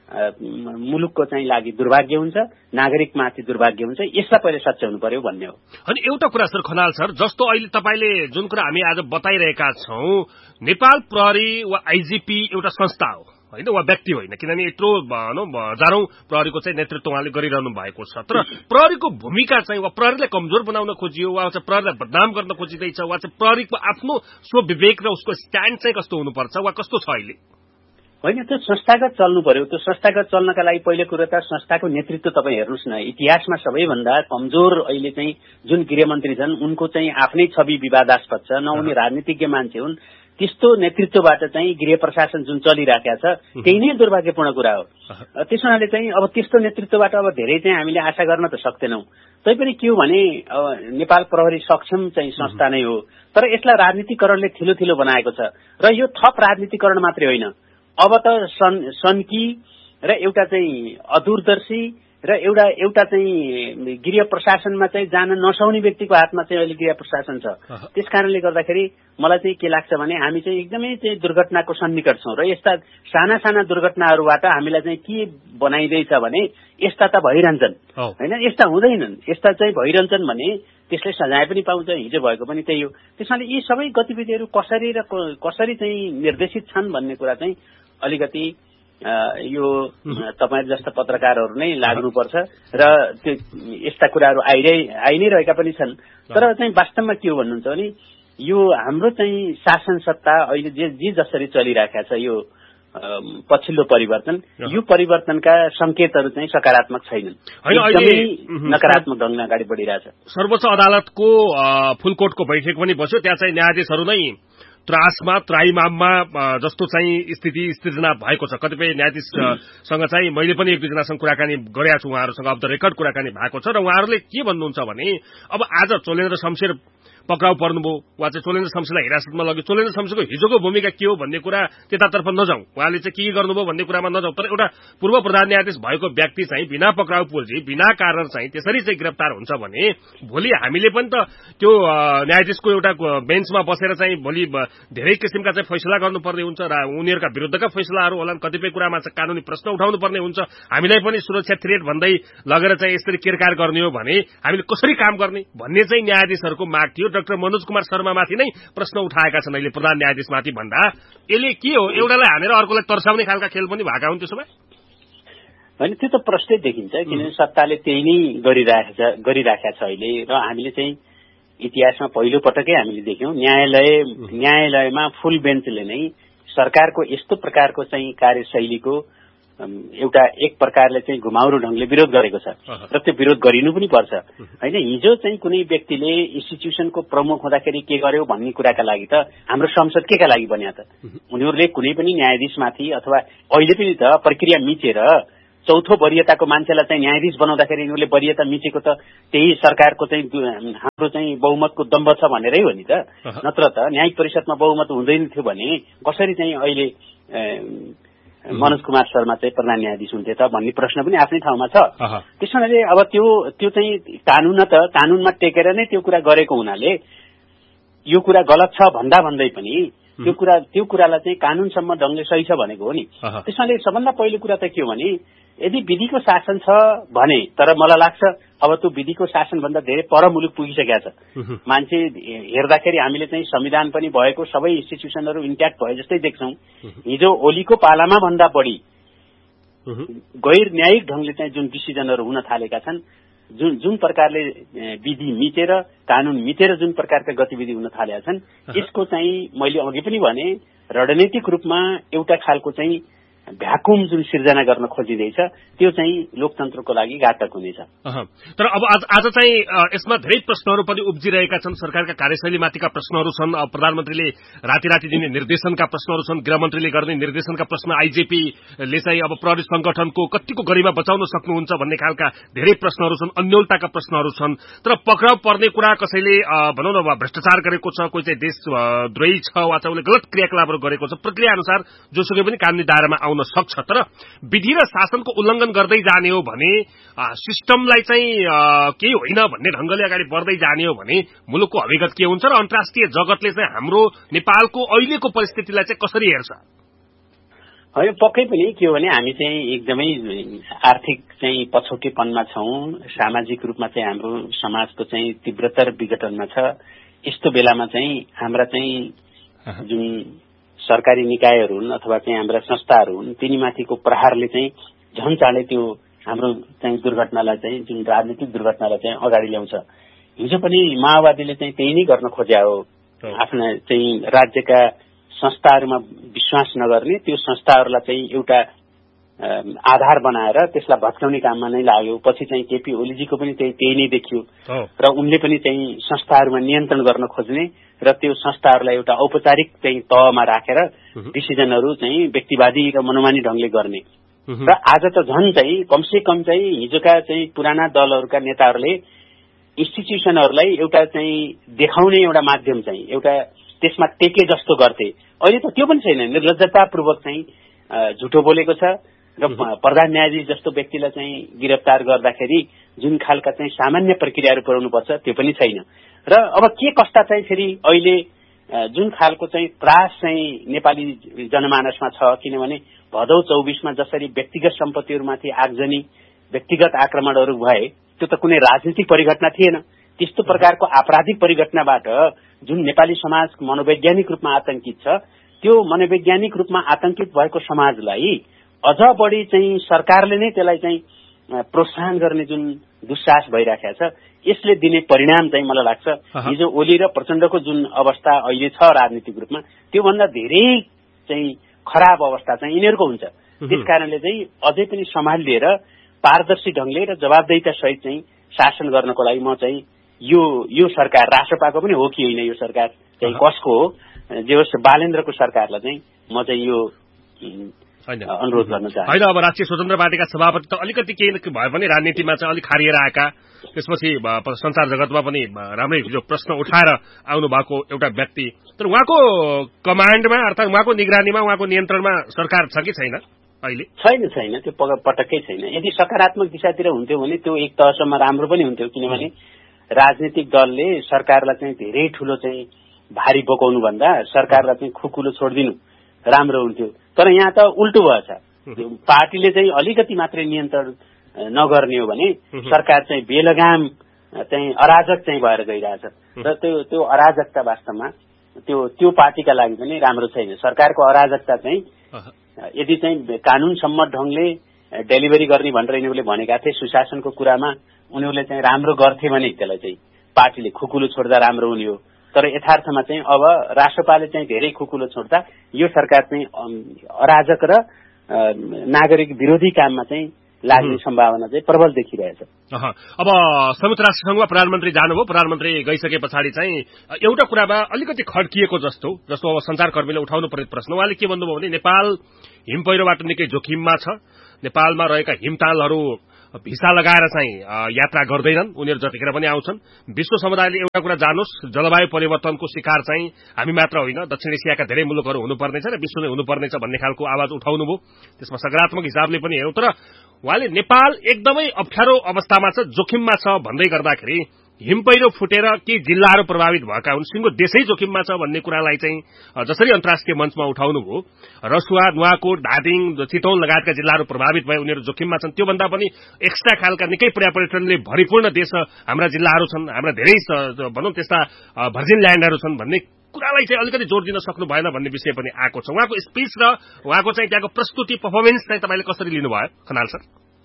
मुलुकको चाहिँ लागि दुर्भाग्य हुन्छ, नागरिकमाथि दुर्भाग्य हुन्छ। यसलाई पहिले सच्याउनु पर्यो भन्ने हो।
अनि एउटा कुरा सर खनाल सर, जस्तो अहिले तपाईले जुन कुरा हामी आज बताइरहेका छौं, नेपाल प्रहरी वा आइजीपी एउटा संस्था हो होइन, वा व्यक्ति होइन, किनभने यत्रो भनौं हजारौं प्रहरीको चाहिँ नेतृत्व उहाँले गरिरहनु भएको छ। तर प्रहरीको भूमिका चाहिँ वा प्रहरीलाई कमजोर बनाउन खोजियो वा चाहिँ प्रहरीलाई बदनाम गर्न खोजिँदैछ वा चाहिँ प्रहरीको आफ्नो स्वविवेक र उसको स्ट्यान्ड चाहिँ कस्तो हुनुपर्छ वा कस्तो छ अहिले?
होइन, त्यो संस्थागत चल्नु पर्यो। त्यो संस्थागत चल्नका लागि पहिलो कुरो त संस्थाको नेतृत्व तपाईँ हेर्नुहोस् न। इतिहासमा सबैभन्दा कमजोर अहिले चाहिँ जुन गृहमन्त्री छन् उनको चाहिँ आफ्नै छवि विवादास्पद छ, न उनी राजनीतिज्ञ मान्छे हुन्। त्यस्तो नेतृत्वबाट चाहिँ गृह प्रशासन जुन चलिरहेको छ त्यही नै दुर्भाग्यपूर्ण कुरा हो। त्यसो हुनाले चाहिँ अब त्यस्तो नेतृत्वबाट अब धेरै चाहिँ हामीले आशा गर्न त सक्दैनौँ। तैपनि के हो भने नेपाल प्रहरी सक्षम चाहिँ संस्था नै हो, तर यसलाई राजनीतिकरणले थिलो थिलो बनाएको छ र यो थप राजनीतिकरण मात्रै होइन, अब त सन सन्की र एउटा चाहिँ अदूरदर्शी र एउटा एउटा चाहिँ गृह प्रशासनमा चाहिँ जान नसक्ने व्यक्तिको हातमा चाहिँ अहिले गृह प्रशासन छ। त्यसकारणले गर्दाखेरि मलाई चाहिँ के लाग्छ भने हामी चाहिँ एकदमै चाहिँ दुर्घटनाको सन्निकट छौं र यस्ता साना साना दुर्घटनाहरूबाट हामीलाई चाहिँ के बनाइदैछ भने यस्ता त भइरहन्छन् होइन, यस्ता हुँदैनन्, यस्ता चाहिँ भइरहन्छन् भने त्यसले सजाय पनि पाउँछ। हिजो भएको पनि त्यही हो। त्यसैले यी सबै गतिविधिहरू कसरी र कसरी चाहिँ निर्देशित छन् भन्ने कुरा चाहिँ अलिकति यो तपाईँ जस्ता पत्रकारहरू नै लाग्नुपर्छ र त्यो यस्ता कुराहरू आइरहे आइ नै रहेका पनि छन्। तर चाहिँ वास्तवमा के हो भन्नुहुन्छ भने यो हाम्रो चाहिँ शासन सत्ता अहिले जे जे जसरी चलिरहेका छ यो पछिल्लो परिवर्तन, यो परिवर्तनका संकेतहरू चाहिँ सकारात्मक छैनन्, एकदमै नकारात्मक ढंगले अगाडि बढिरहेछ।
सर्वोच्च अदालतको फुलकोटको बैठक पनि बस्यो, त्यहाँ चाहिँ न्यायाधीशहरू नै त्रासमा त्राइमाममा जस्तो चाहिँ स्थिति सृजना भएको छ। कतिपय न्यायाधीशसँग चाहिँ मैले पनि एक दुईजनासँग कुराकानी गरेका छु, उहाँहरूसँग अफ द रेकर्ड कुराकानी भएको छ र उहाँहरूले के भन्नुहुन्छ भने अब आज चोलेन्द्र शमशेर पक्राउ पर्नुभयो वा चाहिँ चोलेन्द्र शमशेरलाई हिरासतमा लग्यो चोलेन्द्र शमशेरको हिजोको भूमिका के हो भन्ने कुरा त्यतातर्फ नजाउँ उहाँले चाहिँ के गर्नुभयो भन्ने कुरामा नजाउँ तर एउटा पूर्व प्रधान न्यायाधीश भएको व्यक्ति चाहिँ बिना पक्राउ पुर्जी बिना कारण चाहिँ त्यसरी चाहिँ गिरफ्तार हुन्छ भने भोलि हामीले पनि त त्यो न्यायाधीशको एउटा बेन्चमा बसेर चाहिँ भोलि धेरै किसिमका चाहिँ फैसला गर्नुपर्ने हुन्छ र उनीहरूका विरुद्धका फैसलाहरू होलान् कतिपय कुरामा चाहिँ कानूनी प्रश्न उठाउनु पर्ने हुन्छ हामीलाई पनि सुरक्षा थ्रेट भन्दै लगेर चाहिँ यसरी केरकार गर्ने हो भने हामीले कसरी काम गर्ने भन्ने चाहिँ न्यायाधीशहरूको माग थियो डाक्टर मनोज कुमार शर्मामाथि नै प्रश्न उठाएका छन् अहिले प्रधान न्यायाधीशमाथि भन्दा यसले के हो एउटालाई हानेर अर्कोलाई तर्साउने खालका खेल पनि भएका हुन् त्यसो भए
होइन त्यो त प्रश्नै देखिन्छ किनभने सत्ताले त्यही नै गरिराखेको छ अहिले र हामीले चाहिँ इतिहासमा पहिलो पटकै हामीले देख्यौं न्यायालय न्यायालयमा फुल बेन्चले नै सरकारको यस्तो प्रकारको चाहिँ कार्यशैलीको एउटा एक प्रकारले चाहिँ घुमाउरो ढंगले विरोध गरेको छ र त्यो विरोध गरिनु पनि पर्छ हैन हिजो चाहिँ कुनै व्यक्तिले इन्स्टिट्युसनको प्रमुख हुँदाखेरि के गर्यो भन्ने कुराका लागि त हाम्रो संसद केका लागि बन्या त उनीहरूले कुनै पनि न्यायाधीशमाथि अथवा अहिले पनि त प्रक्रिया मिचेर चौथो वरियताको मान्छेलाई चाहिँ न्यायाधीश बनाउँदाखेरि उनीहरूले वरियता मिचेको त त्यही सरकारको चाहिँ हाम्रो चाहिँ बहुमतको दम्भ छ भनेरै हो नि त नत्र त न्यायिक परिषदमा बहुमत हुँदैन थियो भने कसरी चाहिँ अहिले मनोज कुमार शर्मा चाहिँ प्रधान न्यायाधीश हुन्थे त भन्ने प्रश्न पनि आफ्नै ठाउँमा छ त्यसैले अब त्यो त्यो चाहिँ कानून त कानूनमा टेकेर नै त्यो कुरा गरेको हुनाले यो कुरा गलत छ भन्दा भन्दै पनि त्यो कुरा त्यो कुरालाई चाहिँ कानूनसम्म ढंगले सही छ भनेको हो नि त्यसैले सबभन्दा पहिलो कुरा त के हो भने यदि विधिको शासन छ भने तर मलाई लाग्छ अब त्यो विधिको शासन भन्दा धेरै पर मुलुक पुगिसकेको छ मान्छे हेर्दाखेरि हामीले चाहिँ संविधान पनि भएको सबै इन्स्टिट्युसनहरू इन्ट्याक्ट भए जस्तै देख्छौं हिजो ओलीको पालामा भन्दा बढी गैर न्यायिक ढंगले चाहिँ जुन डिसिजनहरू हुन थालेका छन् जुन जुन प्रकारले विधि मिचेर कानून मिचेर जुन प्रकारका गतिविधि हुन थालेका छन् यसको चाहिँ मैले अघि पनि भने रणनीतिक रूपमा एउटा खालको चाहिँ भ्याकुम जुन सिर्जना गर्न खोजिँदैछ त्यो चाहिँ लोकतन्त्रको लागि घातक हुनेछ
तर अब आज आज चाहिँ यसमा धेरै प्रश्नहरू पनि उब्जिरहेका छन् सरकारका कार्यशैलीमाथिका प्रश्नहरू छन् प्रधानमन्त्रीले राति राति दिने निर्देशनका प्रश्नहरू छन् गृहमन्त्रीले गर्ने निर्देशनका प्रश्न आईजेपीले चाहिँ अब प्रहरी संगठनको कतिको गरिमा बचाउन सक्नुहुन्छ भन्ने खालका धेरै प्रश्नहरू छन् अन्यलताका प्रश्नहरू छन् तर पक्राउ पर्ने कुरा कसैले भनौं न भ्रष्टाचार गरेको छ कोही चाहिँ देशद्रोही छ वा चाहिँ उसले गलत क्रियाकलापहरू गरेको छ प्रक्रिया अनुसार जोसुकै पनि कानूनी दायरामा आउन सक्छ तर विधि र शासनको उल्लंघन गर्दै जाने हो भने सिस्टमलाई चाहिँ केही होइन भन्ने ढंगले अगाडि बढ्दै जाने हो भने मुलुकको अभिगत के हुन्छ र अन्तर्राष्ट्रिय जगतले चाहिँ हाम्रो नेपालको अहिलेको परिस्थितिलाई चाहिँ कसरी हेर्छ
होइन पक्कै पनि के हो भने हामी चाहिँ एकदमै आर्थिक चाहिँ पछौटेपनमा छौं सामाजिक रूपमा चाहिँ हाम्रो समाजको चाहिँ तीव्रतर विघटनमा छ यस्तो बेलामा चाहिँ हाम्रा चाहिँ जुन सरकारी निकायहरू हुन् अथवा चाहिँ हाम्रा संस्थाहरू हुन् तिनीमाथिको प्रहारले चाहिँ झन् चाँडै त्यो हाम्रो चाहिँ दुर्घटनालाई चाहिँ जुन राजनीतिक दुर्घटनालाई चाहिँ अगाडि ल्याउँछ हिजो पनि माओवादीले चाहिँ त्यही नै गर्न खोज्या हो आफ्ना चाहिँ राज्यका संस्थाहरूमा विश्वास नगर्ने त्यो संस्थाहरूलाई चाहिँ एउटा आधार बनाएर त्यसलाई भत्काउने काममा नै लाग्यो पछि चाहिँ केपी ओलीजीको पनि त्यही त्यही नै देखियो र उनले पनि चाहिँ संस्थाहरूमा नियन्त्रण गर्न खोज्ने र त्यो संस्थाहरूलाई एउटा औपचारिक चाहिँ तहमा राखेर डिसिजनहरू चाहिँ व्यक्तिवादी र मनोमानी ढंगले गर्ने र आज त झन् चाहिँ कमसे कम चाहिँ हिजोका चाहिँ पुराना दलहरूका नेताहरूले इन्स्टिट्युसनहरूलाई एउटा चाहिँ देखाउने एउटा माध्यम चाहिँ एउटा त्यसमा टेके जस्तो गर्थे अहिले त त्यो पनि छैन निर्लज्जतापूर्वक चाहिँ झुटो बोलेको छ र प्रधान न्यायाधीश जस्तो व्यक्तिलाई चाहिँ गिरफ्तार गर्दाखेरि जुन खालका चाहिँ सामान्य प्रक्रियाहरू पुर्याउनुपर्छ त्यो पनि छैन र अब के कस्ता चाहिँ फेरि अहिले जुन खालको चाहिँ त्रास चाहिँ नेपाली जनमानसमा छ किनभने भदौ चौबीसमा जसरी व्यक्तिगत सम्पत्तिहरूमाथि आगजनी व्यक्तिगत आक्रमणहरू भए त्यो त कुनै राजनीतिक परिघटना थिएन त्यस्तो प्रकारको आपराधिक परिघटनाबाट जुन नेपाली समाज मनोवैज्ञानिक रूपमा आतंकित छ त्यो मनोवैज्ञानिक रूपमा आतंकित भएको समाजलाई अझ बढी चाहिँ सरकारले नै त्यसलाई चाहिँ प्रोत्साहन गर्ने जुन दुस्साहस भइराखेको छ यसले दिने परिणाम चाहिँ मलाई लाग्छ हिजो ओली र प्रचण्डको जुन अवस्था अहिले छ राजनीतिक रूपमा त्योभन्दा धेरै चाहिँ खराब अवस्था चाहिँ यिनीहरूको हुन्छ त्यसकारणले चाहिँ अझै पनि सम्हाल लिएर पारदर्शी ढंगले र जवाबदेहिता सहित चाहिँ शासन गर्नको लागि म चाहिँ यो यो सरकार राष्ट्रपाको पनि हो कि होइन यो सरकार चाहिँ कसको हो जे होस् बालेन्द्रको सरकारलाई चाहिँ म चाहिँ यो अनुरोध गर्न चाहन्छु
होइन अब राष्ट्रिय स्वतन्त्र पार्टीका सभापति त अलिकति केही भए पनि राजनीतिमा चाहिँ अलिक खारिएर आएका त्यसपछि संसार जगतमा पनि राम्रै जो प्रश्न उठाएर आउनु भएको एउटा व्यक्ति, तर उहाँको कमान्डमा अर्थात् उहाँको निगरानीमा उहाँको नियन्त्रणमा सरकार छ कि छैन अहिले?
छैन छैन त्यो पटक्कै छैन। यदि सकारात्मक दिशातिर हुन्थ्यो भने त्यो एक तहसम्म राम्रो पनि हुन्थ्यो, किनभने राजनीतिक दलले सरकारलाई चाहिँ धेरै ठूलो चाहिँ भारी बोकाउनु भन्दा सरकारलाई चाहिँ खुकुलो छोडिदिनु राम्रो हुन्थ्यो। तर यहाँ त उल्टो भएछ, पार्टीले चाहिँ अलिकति मात्रै नियन्त्रण नगर्ने हो भने सरकार चाहिँ बेलगाम चाहिँ अराजक चाहिँ भएर गइरहेछ र त्यो त्यो अराजकता वास्तवमा त्यो त्यो पार्टीका लागि पनि राम्रो छैन। सरकारको अराजकता चाहिँ यदि चाहिँ कानून सम्मत ढंगले डेलिभरी गर्ने भनेर यिनीहरूले भनेका थिए सुशासनको कुरामा, उनीहरूले चाहिँ राम्रो गर्थे भने त्यसलाई चाहिँ पार्टीले खुकुलो छोड्दा राम्रो हुने हो। तर यथार्थमा चाहिँ अब राष्ट्रपाले चाहिँ धेरै खुकुलो छोड्दा यो सरकार चाहिँ अराजक र नागरिक विरोधी काममा चाहिँ लाग्ने सम्भावना चाहिँ प्रबल देखिरहेछ।
अब संयुक्त राष्ट्र संघमा प्रधानमन्त्री जानुभयो, प्रधानमन्त्री गइसके पछाडि चाहिँ एउटा कुरामा अलिकति खड्किएको जस्तो जस्तो अब संचारकर्मीले उठाउनु पर्ने प्रश्न, उहाँले के भन्नुभयो भने नेपाल हिम पहिरोबाट निकै जोखिममा छ, नेपालमा रहेका हिमतालहरू भिसा लगाएर चाहिँ यात्रा गर्दैनन्, उनीहरू जतिखेर पनि आउँछन्। विश्व समुदायले एउटा कुरा जानुस्, जलवायु परिवर्तनको शिकार चाहिँ हामी मात्र होइन, दक्षिण एसियाका धेरै मुलुकहरू हुनुपर्नेछ र विश्व नै हुनुपर्नेछ भन्ने खालको आवाज उठाउनुभयो। त्यसमा सकारात्मक हिसाबले पनि हेरौँ, तर उहाँले नेपाल एकदमै अप्ठ्यारो अवस्थामा छ, जोखिममा छ भन्दै गर्दाखेरि हिम पहिरो फुटेर के जिल्लाहरू प्रभावित भएका हुन्, सिंगो देशै जोखिममा छ भन्ने कुरालाई चाहिँ जसरी अन्तर्राष्ट्रिय मञ्चमा उठाउनुभयो, रसुवा, नुवाकोट, धादिङ, चितवन लगायतका जिल्लाहरू प्रभावित भए, उनीहरू जोखिममा छन्, त्योभन्दा पनि एक्स्ट्रा खालका निकै पर्यापर्यटनले भरिपूर्ण देश हाम्रा जिल्लाहरू छन्, हाम्रा धेरै भनौँ त्यस्ता भर्जिन ल्यान्डहरू छन् भन्ने कुरालाई चाहिँ अलिकति जोड दिन सक्नु भएन भन्ने विषय पनि आएको छ। उहाँको स्पीच र उहाँको चाहिँ त्यहाँको प्रस्तुति पर्फर्मेन्स चाहिँ तपाईँले कसरी लिनुभयो खनाल सर?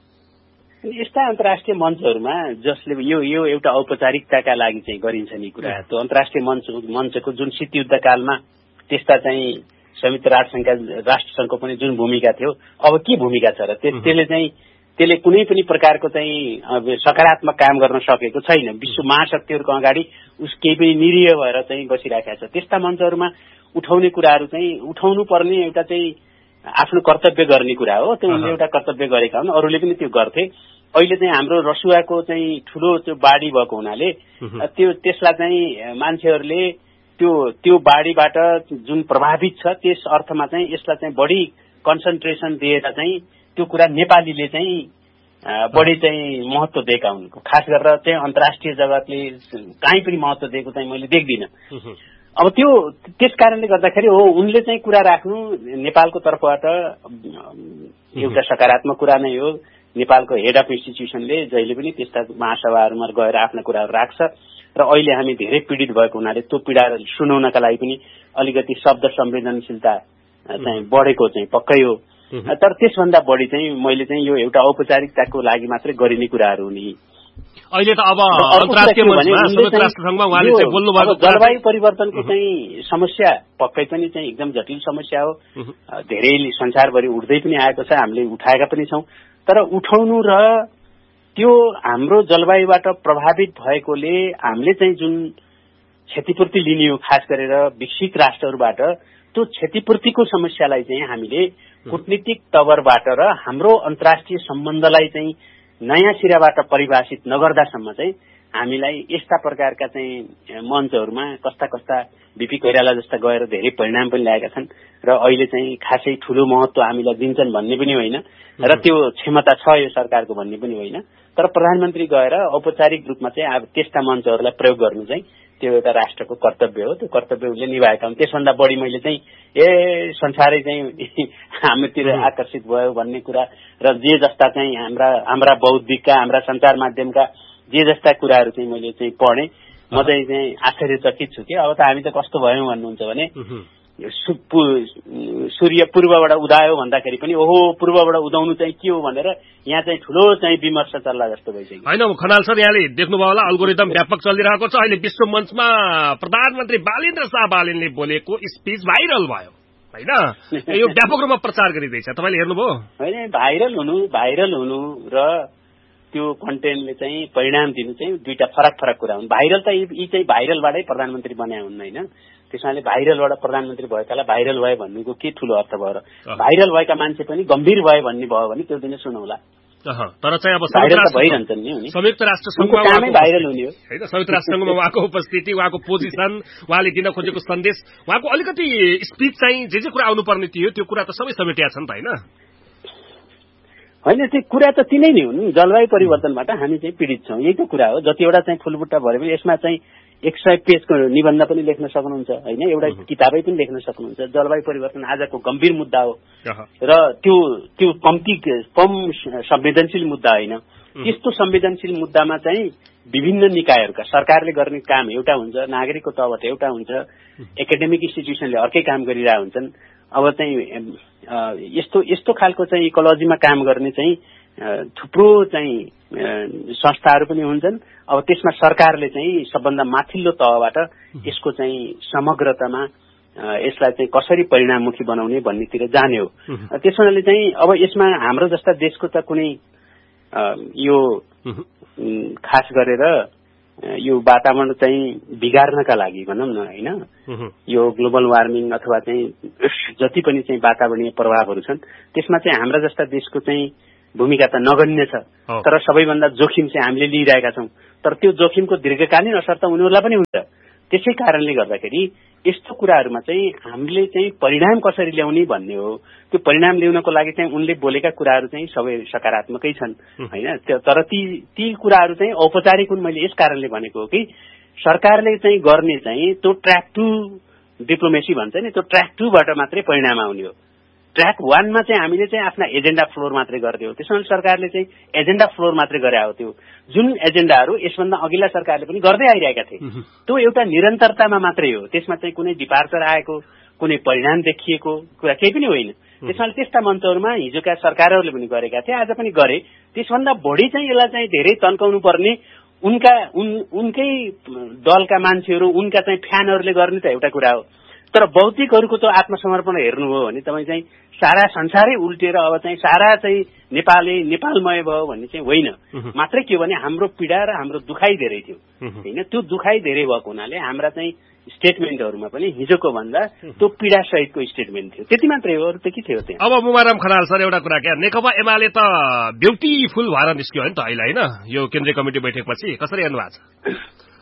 यस्ता अन्तर्राष्ट्रिय मञ्चहरूमा जसले यो यो एउटा औपचारिकताका लागि चाहिँ गरिन्छ नि कुरा, त्यो अन्तर्राष्ट्रिय मञ्च मञ्चको जुन शीत युद्धकालमा त्यस्ता चाहिँ संयुक्त राष्ट्रसङ्घका राष्ट्रसङ्घको पनि जुन भूमिका थियो, अब के भूमिका छ र त्यसले चाहिँ त्यसले कुनै पनि प्रकारको चाहिँ सकारात्मक काम गर्न सकेको छैन। विश्व महाशक्तिहरूको अगाडि उस केही पनि निरीह भएर चाहिँ बसिराखेको छ। त्यस्ता मञ्चहरूमा उठाउने कुराहरू चाहिँ उठाउनु पर्ने एउटा चाहिँ आफ्नो कर्तव्य गर्ने कुरा हो, त्यो उनले एउटा कर्तव्य गरेका हुन्, अरूले पनि त्यो गर्थे। अहिले चाहिँ हाम्रो रसुवाको चाहिँ ठूलो त्यो बाढी भएको हुनाले त्यो त्यसलाई चाहिँ मान्छेहरूले त्यो त्यो बाढीबाट जुन प्रभावित छ त्यस अर्थमा चाहिँ यसलाई चाहिँ बढी कन्सन्ट्रेसन दिएर चाहिँ त्यो कुरा नेपालीले चाहिँ बढी चाहिँ महत्व दिएका हुन्। खास गरेर चाहिँ अन्तर्राष्ट्रिय जगतले कहीँ पनि महत्व दिएको चाहिँ मैले देख्दिनँ। अब त्यो त्यस कारणले गर्दाखेरि हो उनले चाहिँ कुरा राख्नु नेपालको तर्फबाट एउटा सकारात्मक कुरा नै हो। नेपालको हेड अफ इन्स्टिट्युसनले जहिले पनि त्यस्ता महासभाहरूमा गएर आफ्ना कुराहरू राख्छ र अहिले हामी धेरै पीडित भएको हुनाले त्यो पीडा सुनाउनका लागि पनि अलिकति शब्द संवेदनशीलता चाहिँ बढेको चाहिँ पक्कै हो। तर त्यसभन्दा बढी चाहिँ मैले चाहिँ यो एउटा औपचारिकताको लागि मात्रै गरिने कुराहरू हुने।
अहिले त अब अन्तर्राष्ट्रिय मञ्चमा संयुक्त राष्ट्रसङ्घमा उहाँले चाहिँ बोल्नु भएको
जलवायु परिवर्तनको चाहिँ समस्या पक्कै पनि चाहिँ एकदम जटिल समस्या हो, धेरै संसारभरि उठ्दै पनि आएको छ, हामीले उठाएका पनि छौं। तर उठाउनु र त्यो हाम्रो जलवायुबाट प्रभावित भएकोले हामीले चाहिँ जुन क्षतिपूर्ति लिने हो खास गरेर विकसित राष्ट्रहरूबाट, त्यो क्षतिपूर्तिको समस्यालाई चाहिँ हामीले कूटनीतिक तवरबाट र हाम्रो अन्तर्राष्ट्रिय सम्बन्धलाई चाहिँ नयाँ सिराबाट परिभाषित नगर्दासम्म चाहिँ हामीलाई यस्ता प्रकारका चाहिँ मञ्चहरूमा कस्ता कस्ता बीपी कोइराला जस्ता गएर धेरै परिणाम पनि ल्याएका छन् र अहिले चाहिँ खासै ठूलो महत्व हामीलाई दिन्छन् भन्ने पनि होइन र त्यो क्षमता छ यो सरकारको भन्ने पनि होइन। तर प्रधानमन्त्री गएर औपचारिक रूपमा चाहिँ अब त्यस्ता मञ्चहरूलाई प्रयोग गर्नु चाहिँ त्यो एउटा राष्ट्रको कर्तव्य हो, त्यो कर्तव्य उसले निभाएका हुन्। त्यसभन्दा बढी मैले चाहिँ ए संसारै चाहिँ हामीतिर आकर्षित भयो भन्ने कुरा र जे जस्ता चाहिँ हाम्रा हाम्रा बौद्धिकका हाम्रा सञ्चार माध्यमका जे जस्ता कुराहरू चाहिँ मैले चाहिँ पढेँ, म चाहिँ चाहिँ आश्चर्यचकित छु कि अब त हामी त कस्तो भयौँ भन्नुहुन्छ भने सूर्य पूर्वबाट उदायो भन्दाखेरि पनि ओहो पूर्वबाट उदाउनु चाहिँ के हो भनेर यहाँ चाहिँ ठूलो चाहिँ विमर्श चल्ला जस्तो भइसक्यो।
होइन खनाल सर, यहाँले देख्नुभयो होला अल्गोरिदम व्यापक चलिरहेको छ। अहिले विश्व मञ्चमा प्रधानमन्त्री बालेन्द्र शाह बालेनले बोलेको स्पीच भाइरल भयो होइन, यो व्यापक रूपमा प्रचार गरिँदैछ, तपाईँले हेर्नुभयो?
होइन, भाइरल हुनु भाइरल हुनु र त्यो कन्टेन्टले चाहिँ परिणाम दिनु चाहिँ दुईटा फरक फरक कुरा हुन्। भाइरल त यी चाहिँ भाइरलबाटै प्रधानमन्त्री बनाए हुन् होइन, त्यसमाले भाइरलबाट प्रधानमन्त्री भएकालाई भाइरल भयो भन्नुको के ठूलो अर्थ भयो र? भाइरल भएका मान्छे पनि गम्भीर भयो भन्ने भयो भने त्यो दिन सुनौला।
तर चाहिँ अब
संयुक्त
राष्ट्र संघमा
भाइरल हुने हो
होइन संयुक्त राष्ट्र संघमा उहाँको उपस्थिति उहाँको पोजिसन उहाँले दिन खोजेको सन्देश उहाँको अलिकति स्पिच चाहिँ जे जे कुरा आउनुपर्ने थियो त्यो कुरा त सबै समेटिया छ नि त होइन
होइन त्यो कुरा त तिनै नै हुन् जलवायु परिवर्तनबाट हामी चाहिँ पीडित छौँ यही त कुरा हो जतिवटा चाहिँ फुलबुट्टा भरे पनि यसमा चाहिँ एक सय पेजको निबन्ध पनि लेख्न सक्नुहुन्छ होइन एउटा किताबै पनि लेख्न सक्नुहुन्छ जलवायु परिवर्तन आजको गम्भीर मुद्दा हो र त्यो त्यो कम्ती कम संवेदनशील मुद्दा होइन त्यस्तो संवेदनशील मुद्दामा चाहिँ विभिन्न निकायहरूका सरकारले गर्ने काम एउटा हुन्छ नागरिकको तहबाट एउटा हुन्छ एकाडेमिक इन्स्टिट्युसनले अर्कै काम गरिरहेका हुन्छन् अब चाहिँ यस्तो यस्तो खालको चाहिँ इकोलोजीमा काम गर्ने चाहिँ थुप्रो चाहिँ संस्थाहरू पनि हुन्छन् अब त्यसमा सरकारले चाहिँ सबभन्दा माथिल्लो तहबाट यसको चाहिँ समग्रतामा यसलाई चाहिँ कसरी परिणाममुखी बनाउने भन्नेतिर जाने हो त्यसैले चाहिँ अब यसमा हाम्रो जस्ता देशको त कुनै यो खास गरेर यो वातावरण चाहिँ बिगार्नका लागि भनौँ न होइन यो ग्लोबल वार्मिङ अथवा चाहिँ जति पनि चाहिँ वातावरणीय प्रभावहरू छन् त्यसमा चाहिँ हाम्रा जस्ता देशको चाहिँ भूमिका त नगण्य छ तर सबैभन्दा जोखिम चाहिँ हामीले लिइरहेका छौँ तर त्यो जोखिमको दीर्घकालीन असर त उनीहरूलाई पनि हुन्छ त्यसै कारणले गर्दाखेरि यस्तो कुराहरूमा चाहिँ हामीले चाहिँ परिणाम कसरी ल्याउने भन्ने हो त्यो परिणाम ल्याउनको लागि चाहिँ उनले बोलेका कुराहरू चाहिँ सबै सकारात्मकै छन् होइन तर ती ती कुराहरू चाहिँ औपचारिक हुन् मैले यस कारणले भनेको हो कि सरकारले चाहिँ गर्ने चाहिँ त्यो ट्र्याक टू डिप्लोमेसी भन्छ नि त्यो ट्र्याक टूबाट मात्रै परिणाम आउने हो ट्र्याक वानमा चाहिँ हामीले चाहिँ आफ्ना एजेन्डा फ्लोर मात्रै गर्थ्यौँ त्यसमा सरकारले चाहिँ एजेन्डा फ्लोर मात्रै गरे हो त्यो जुन एजेन्डाहरू यसभन्दा अघिल्ला सरकारले पनि गर्दै आइरहेका थिए त्यो एउटा निरन्तरतामा मात्रै हो त्यसमा चाहिँ कुनै डिपार्चर आएको कुनै परिणाम देखिएको कुरा केही पनि होइन त्यसमा त्यस्ता मञ्चहरूमा हिजोका सरकारहरूले पनि गरेका थिए आज पनि गरे त्यसभन्दा बढी चाहिँ यसलाई चाहिँ धेरै तन्काउनु पर्ने उनका उन उनकै दलका मान्छेहरू उनका चाहिँ फ्यानहरूले गर्ने त एउटा कुरा हो तर बौद्धिकहरूको त आत्मसमर्पण हेर्नुभयो भने तपाईँ चाहिँ सारा संसारै उल्टेर अब चाहिँ सारा चाहिँ नेपाली नेपालमय भयो भन्ने चाहिँ होइन मात्रै के भने हाम्रो पीडा र हाम्रो दुखाइ धेरै थियो होइन त्यो दुखाइ धेरै भएको हुनाले हाम्रा चाहिँ स्टेटमेन्टहरूमा पनि हिजोको भन्दा त्यो पीडा सहितको स्टेटमेन्ट थियो त्यति मात्रै हो अरू त के थियो त्यहाँ
अब मुमाराम खनाल सर एउटा कुरा क्या नेकपा एमाले त ब्युटिफुल भएर निस्क्यो होइन त अहिले होइन यो केन्द्रीय कमिटी बैठकपछि कसरी हेर्नु भएको छ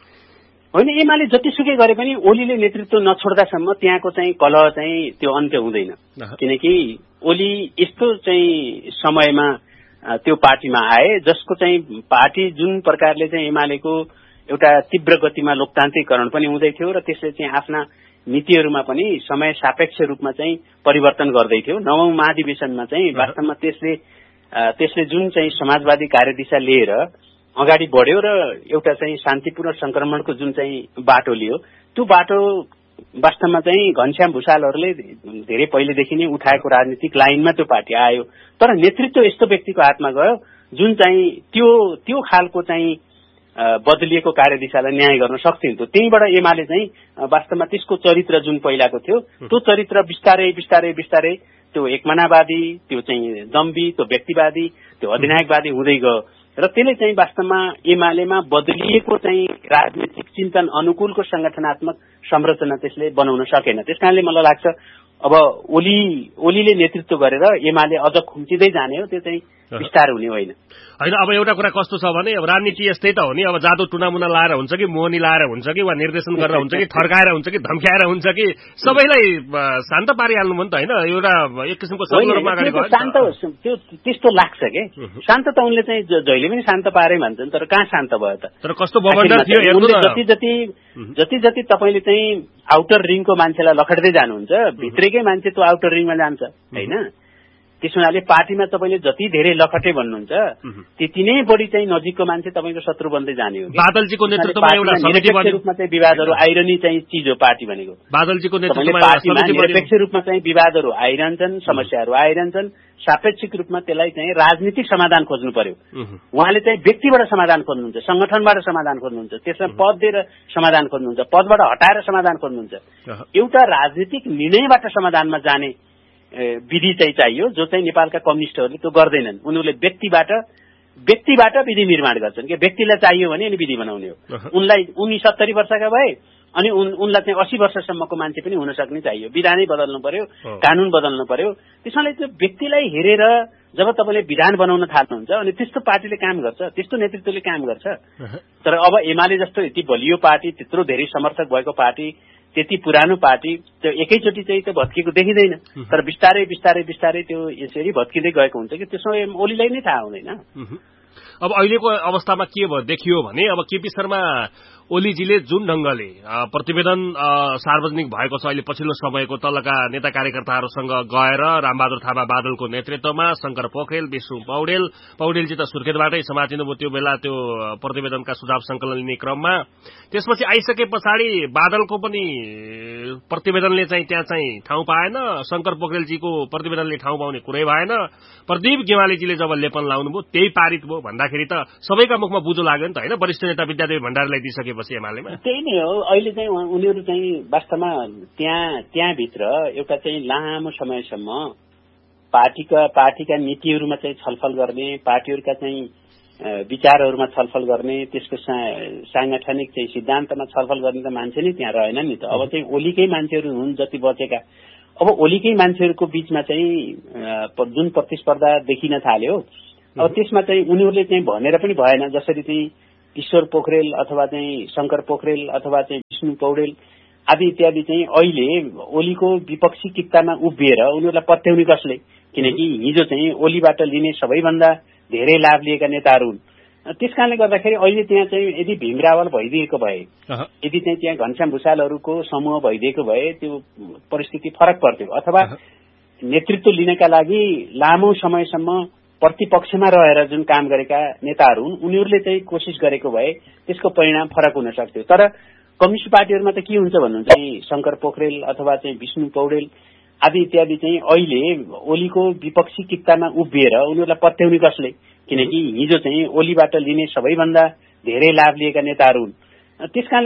होइन एमाले जतिसुकै गरे पनि ओलीले नेतृत्व नछोड्दासम्म त्यहाँको चाहिँ कलह चाहिँ त्यो अन्त्य हुँदैन किनकि ओली यस्तो चाहिँ समयमा त्यो पार्टीमा आए जसको चाहिँ पार्टी जुन प्रकारले चाहिँ एमालेको एउटा तीव्र गतिमा लोकतान्त्रिकरण पनि हुँदै थियो र त्यसले चाहिँ आफ्ना नीतिहरूमा पनि समय सापेक्ष रूपमा चाहिँ परिवर्तन गर्दै थियो नवौं महाधिवेशनमा चाहिँ वास्तवमा त्यसले त्यसले जुन चाहिँ समाजवादी कार्यदिशा लिएर अगाडि बढ्यो र एउटा चाहिँ शान्तिपूर्ण संक्रमणको जुन चाहिँ बाटो लियो त्यो बाटो वास्तवमा चाहिँ घनश्याम भुषालहरूले धेरै पहिलेदेखि नै उठाएको राजनीतिक लाइनमा त्यो पार्टी आयो तर नेतृत्व यस्तो व्यक्तिको हातमा गयो जुन चाहिँ त्यो त्यो खालको चाहिँ बदलिएको कार्यदिशालाई न्याय गर्न सक्थ्यो त्यहीबाट एमाले चाहिँ वास्तवमा त्यसको चरित्र जुन पहिलाको थियो त्यो चरित्र बिस्तारै बिस्तारै बिस्तारै त्यो एकमनावादी त्यो चाहिँ दम्बी त्यो व्यक्तिवादी त्यो अधिनायकवादी हुँदै गयो र त्यसले चाहिँ वास्तवमा एमालेमा बदलिएको चाहिँ राजनीतिक चिन्तन अनुकूलको संगठनात्मक संरचना त्यसले बनाउन सकेन त्यसकारणले मलाई लाग्छ अब ओली ओलीले नेतृत्व गरेर एमाले अझ खुम्चिँदै जाने हो त्यो चाहिँ विस्तार हुने होइन
होइन अब एउटा कुरा कस्तो छ भने अब राजनीति यस्तै त हो नि अब जादु टुनामुना लाएर हुन्छ कि मोहनी लाएर हुन्छ कि वा निर्देशन गरेर हुन्छ कि थर्काएर हुन्छ कि धम्क्याएर हुन्छ कि सबैलाई शान्त पारिहाल्नु भयो नि त होइन एउटा एक किसिमको
शान्त त्यो त्यस्तो लाग्छ के शान्त त उनले चाहिँ जहिले पनि शान्त पारे भन्छन् तर कहाँ शान्त भयो त
तर कस्तो बबन्डर थियो
जति जति जति जति तपाईँले चाहिँ आउटर रिङको मान्छेलाई लखड्दै जानुहुन्छ भित्रैकै मान्छे त्यो आउटर रिङमा जान्छ होइन त्यस हुनाले पार्टीमा तपाईँले जति धेरै लखटे भन्नुहुन्छ त्यति नै बढी चाहिँ नजिकको मान्छे तपाईँको शत्रु बन्दै जाने हो
बादलजीको नेतृत्वमा एउटा समिति बन्यो
रूपमा चाहिँ विवादहरू आइरहने चाहिँ चिज हो पार्टी भनेको
बादलजीको नेतृत्वमा
पार्टीमा निरपेक्ष रूपमा चाहिँ विवादहरू आइरहन्छन् समस्याहरू आइरहन्छन् सापेक्षिक रूपमा त्यसलाई चाहिँ राजनीतिक समाधान खोज्नु पर्यो उहाँले चाहिँ व्यक्तिबाट समाधान खोज्नुहुन्छ संगठनबाट समाधान खोज्नुहुन्छ त्यसमा पद दिएर समाधान खोज्नुहुन्छ पदबाट हटाएर समाधान खोज्नुहुन्छ एउटा राजनीतिक निर्णयबाट समाधानमा जाने विधि चाहिँ चाहियो जो चाहिँ नेपालका कम्युनिस्टहरूले त्यो गर्दैनन् उनीहरूले व्यक्तिबाट व्यक्तिबाट विधि निर्माण गर्छन् कि व्यक्तिलाई चाहियो भने अनि विधि बनाउने हो उनलाई उनी सत्तरी वर्षका भए अनि उनलाई चाहिँ अस्सी वर्षसम्मको मान्छे पनि हुन सक्ने चाहियो। विधानै बदल्नु पर्यो, कानून बदल्नु पर्यो। त्यसैले त्यो व्यक्तिलाई हेरेर जब तपाईँले विधान बनाउन थाल्नुहुन्छ अनि त्यस्तो पार्टीले काम गर्छ, त्यस्तो नेतृत्वले काम गर्छ। तर अब एमाले जस्तो यति बलियो पार्टी, त्यत्रो धेरै समर्थक भएको पार्टी, त्यति पुरानो पार्टी त्यो एकैचोटि चाहिँ त्यो भत्किएको देखिँदैन। तर बिस्तारै बिस्तारै बिस्तारै त्यो यसरी भत्किँदै गएको हुन्छ कि त्यसमा ओलीलाई नै थाहा हुँदैन।
अब अहिलेको अवस्थामा के भयो देखियो भने अब केपी शर्मा ओलीजीले जुन ढंगले प्रतिवेदन सार्वजनिक भएको छ अहिले पछिल्लो समयको तलका नेता कार्यकर्ताहरूसँग गएर रामबहादुर थापा बादलको नेतृत्वमा शंकर पोखरेल, विष्णु पौडेल पौडेलजी त सुर्खेतबाटै समातिनुभयो त्यो बेला त्यो प्रतिवेदनका सुझाव संकलन लिने क्रममा। त्यसपछि आइसके पछाडि बादलको पनि प्रतिवेदनले चाहिँ त्यहाँ चाहिँ ठाउँ पाएन, शंकर पोखरेलजीको प्रतिवेदनले ठाउँ पाउने कुरै भएन। प्रदीप गेवालीजीले जब लेपन लाउनुभयो त्यही पारित भयो भन्दाखेरि त सबैका मुखमा बुझो लाग्यो नि त हैन। वरिष्ठ नेता विद्यादेवी भण्डारीलाई दिइसकेपछि एमालेमा
त्यही नै हो। अहिले चाहिँ उनीहरू चाहिँ वास्तवमा त्यहाँ त्यहाँभित्र एउटा चाहिँ लामो समयसम्म पार्टीका पार्टीका नीतिहरूमा चाहिँ छलफल गर्ने, पार्टीहरूका चाहिँ विचारहरूमा छलफल गर्ने, त्यसको सांगठनिक चाहिँ सिद्धान्तमा छलफल गर्ने त मान्छे नै त्यहाँ रहेन नि त। अब चाहिँ ओलीकै मान्छेहरू हुन् जति बचेका। अब ओलीकै मान्छेहरूको बीचमा चाहिँ जुन प्रतिस्पर्धा देखिन थाल्यो, अब त्यसमा चाहिँ उनीहरूले चाहिँ भनेर पनि भएन। जसरी चाहिँ ईश्वर पोखरेल अथवा चाहिँ शंकर पोखरेल अथवा चाहिँ विष्णु पौडेल आदि इत्यादि चाहिँ अहिले ओलीको विपक्षी कित्तामा उभिएर उनीहरूलाई पत्याउने कसले? किनकि हिजो चाहिँ ओलीबाट लिने सबैभन्दा धेरै लाभ लिएका नेताहरू हुन्। त्यस कारणले गर्दाखेरि अहिले त्यहाँ चाहिँ यदि भीमरावल भइदिएको भए, यदि चाहिँ त्यहाँ घनश्याम भूषालहरूको समूह भइदिएको भए त्यो परिस्थिति फरक पर्थ्यो। अथवा नेतृत्व लिनका लागि लामो समयसम्म प्रतिपक्षमा रहेर जुन काम गरेका नेताहरू हुन् उनीहरूले चाहिँ कोसिस गरेको भए त्यसको परिणाम फरक हुन सक्थ्यो। तर कम्युनिस्ट पार्टीहरूमा त के हुन्छ भन्नुहुन्छ चाहिँ शंकर पोखरेल अथवा चाहिँ विष्णु पौडेल आदि इत्यादि चाहिँ अहिले ओलीको विपक्षी कित्तामा उभिएर उनीहरूलाई पत्याउने कसले? किनकि हिजो चाहिँ ओलीबाट लिने सबैभन्दा धेरै लाभ लिएका नेताहरू हुन्। त्यसकारण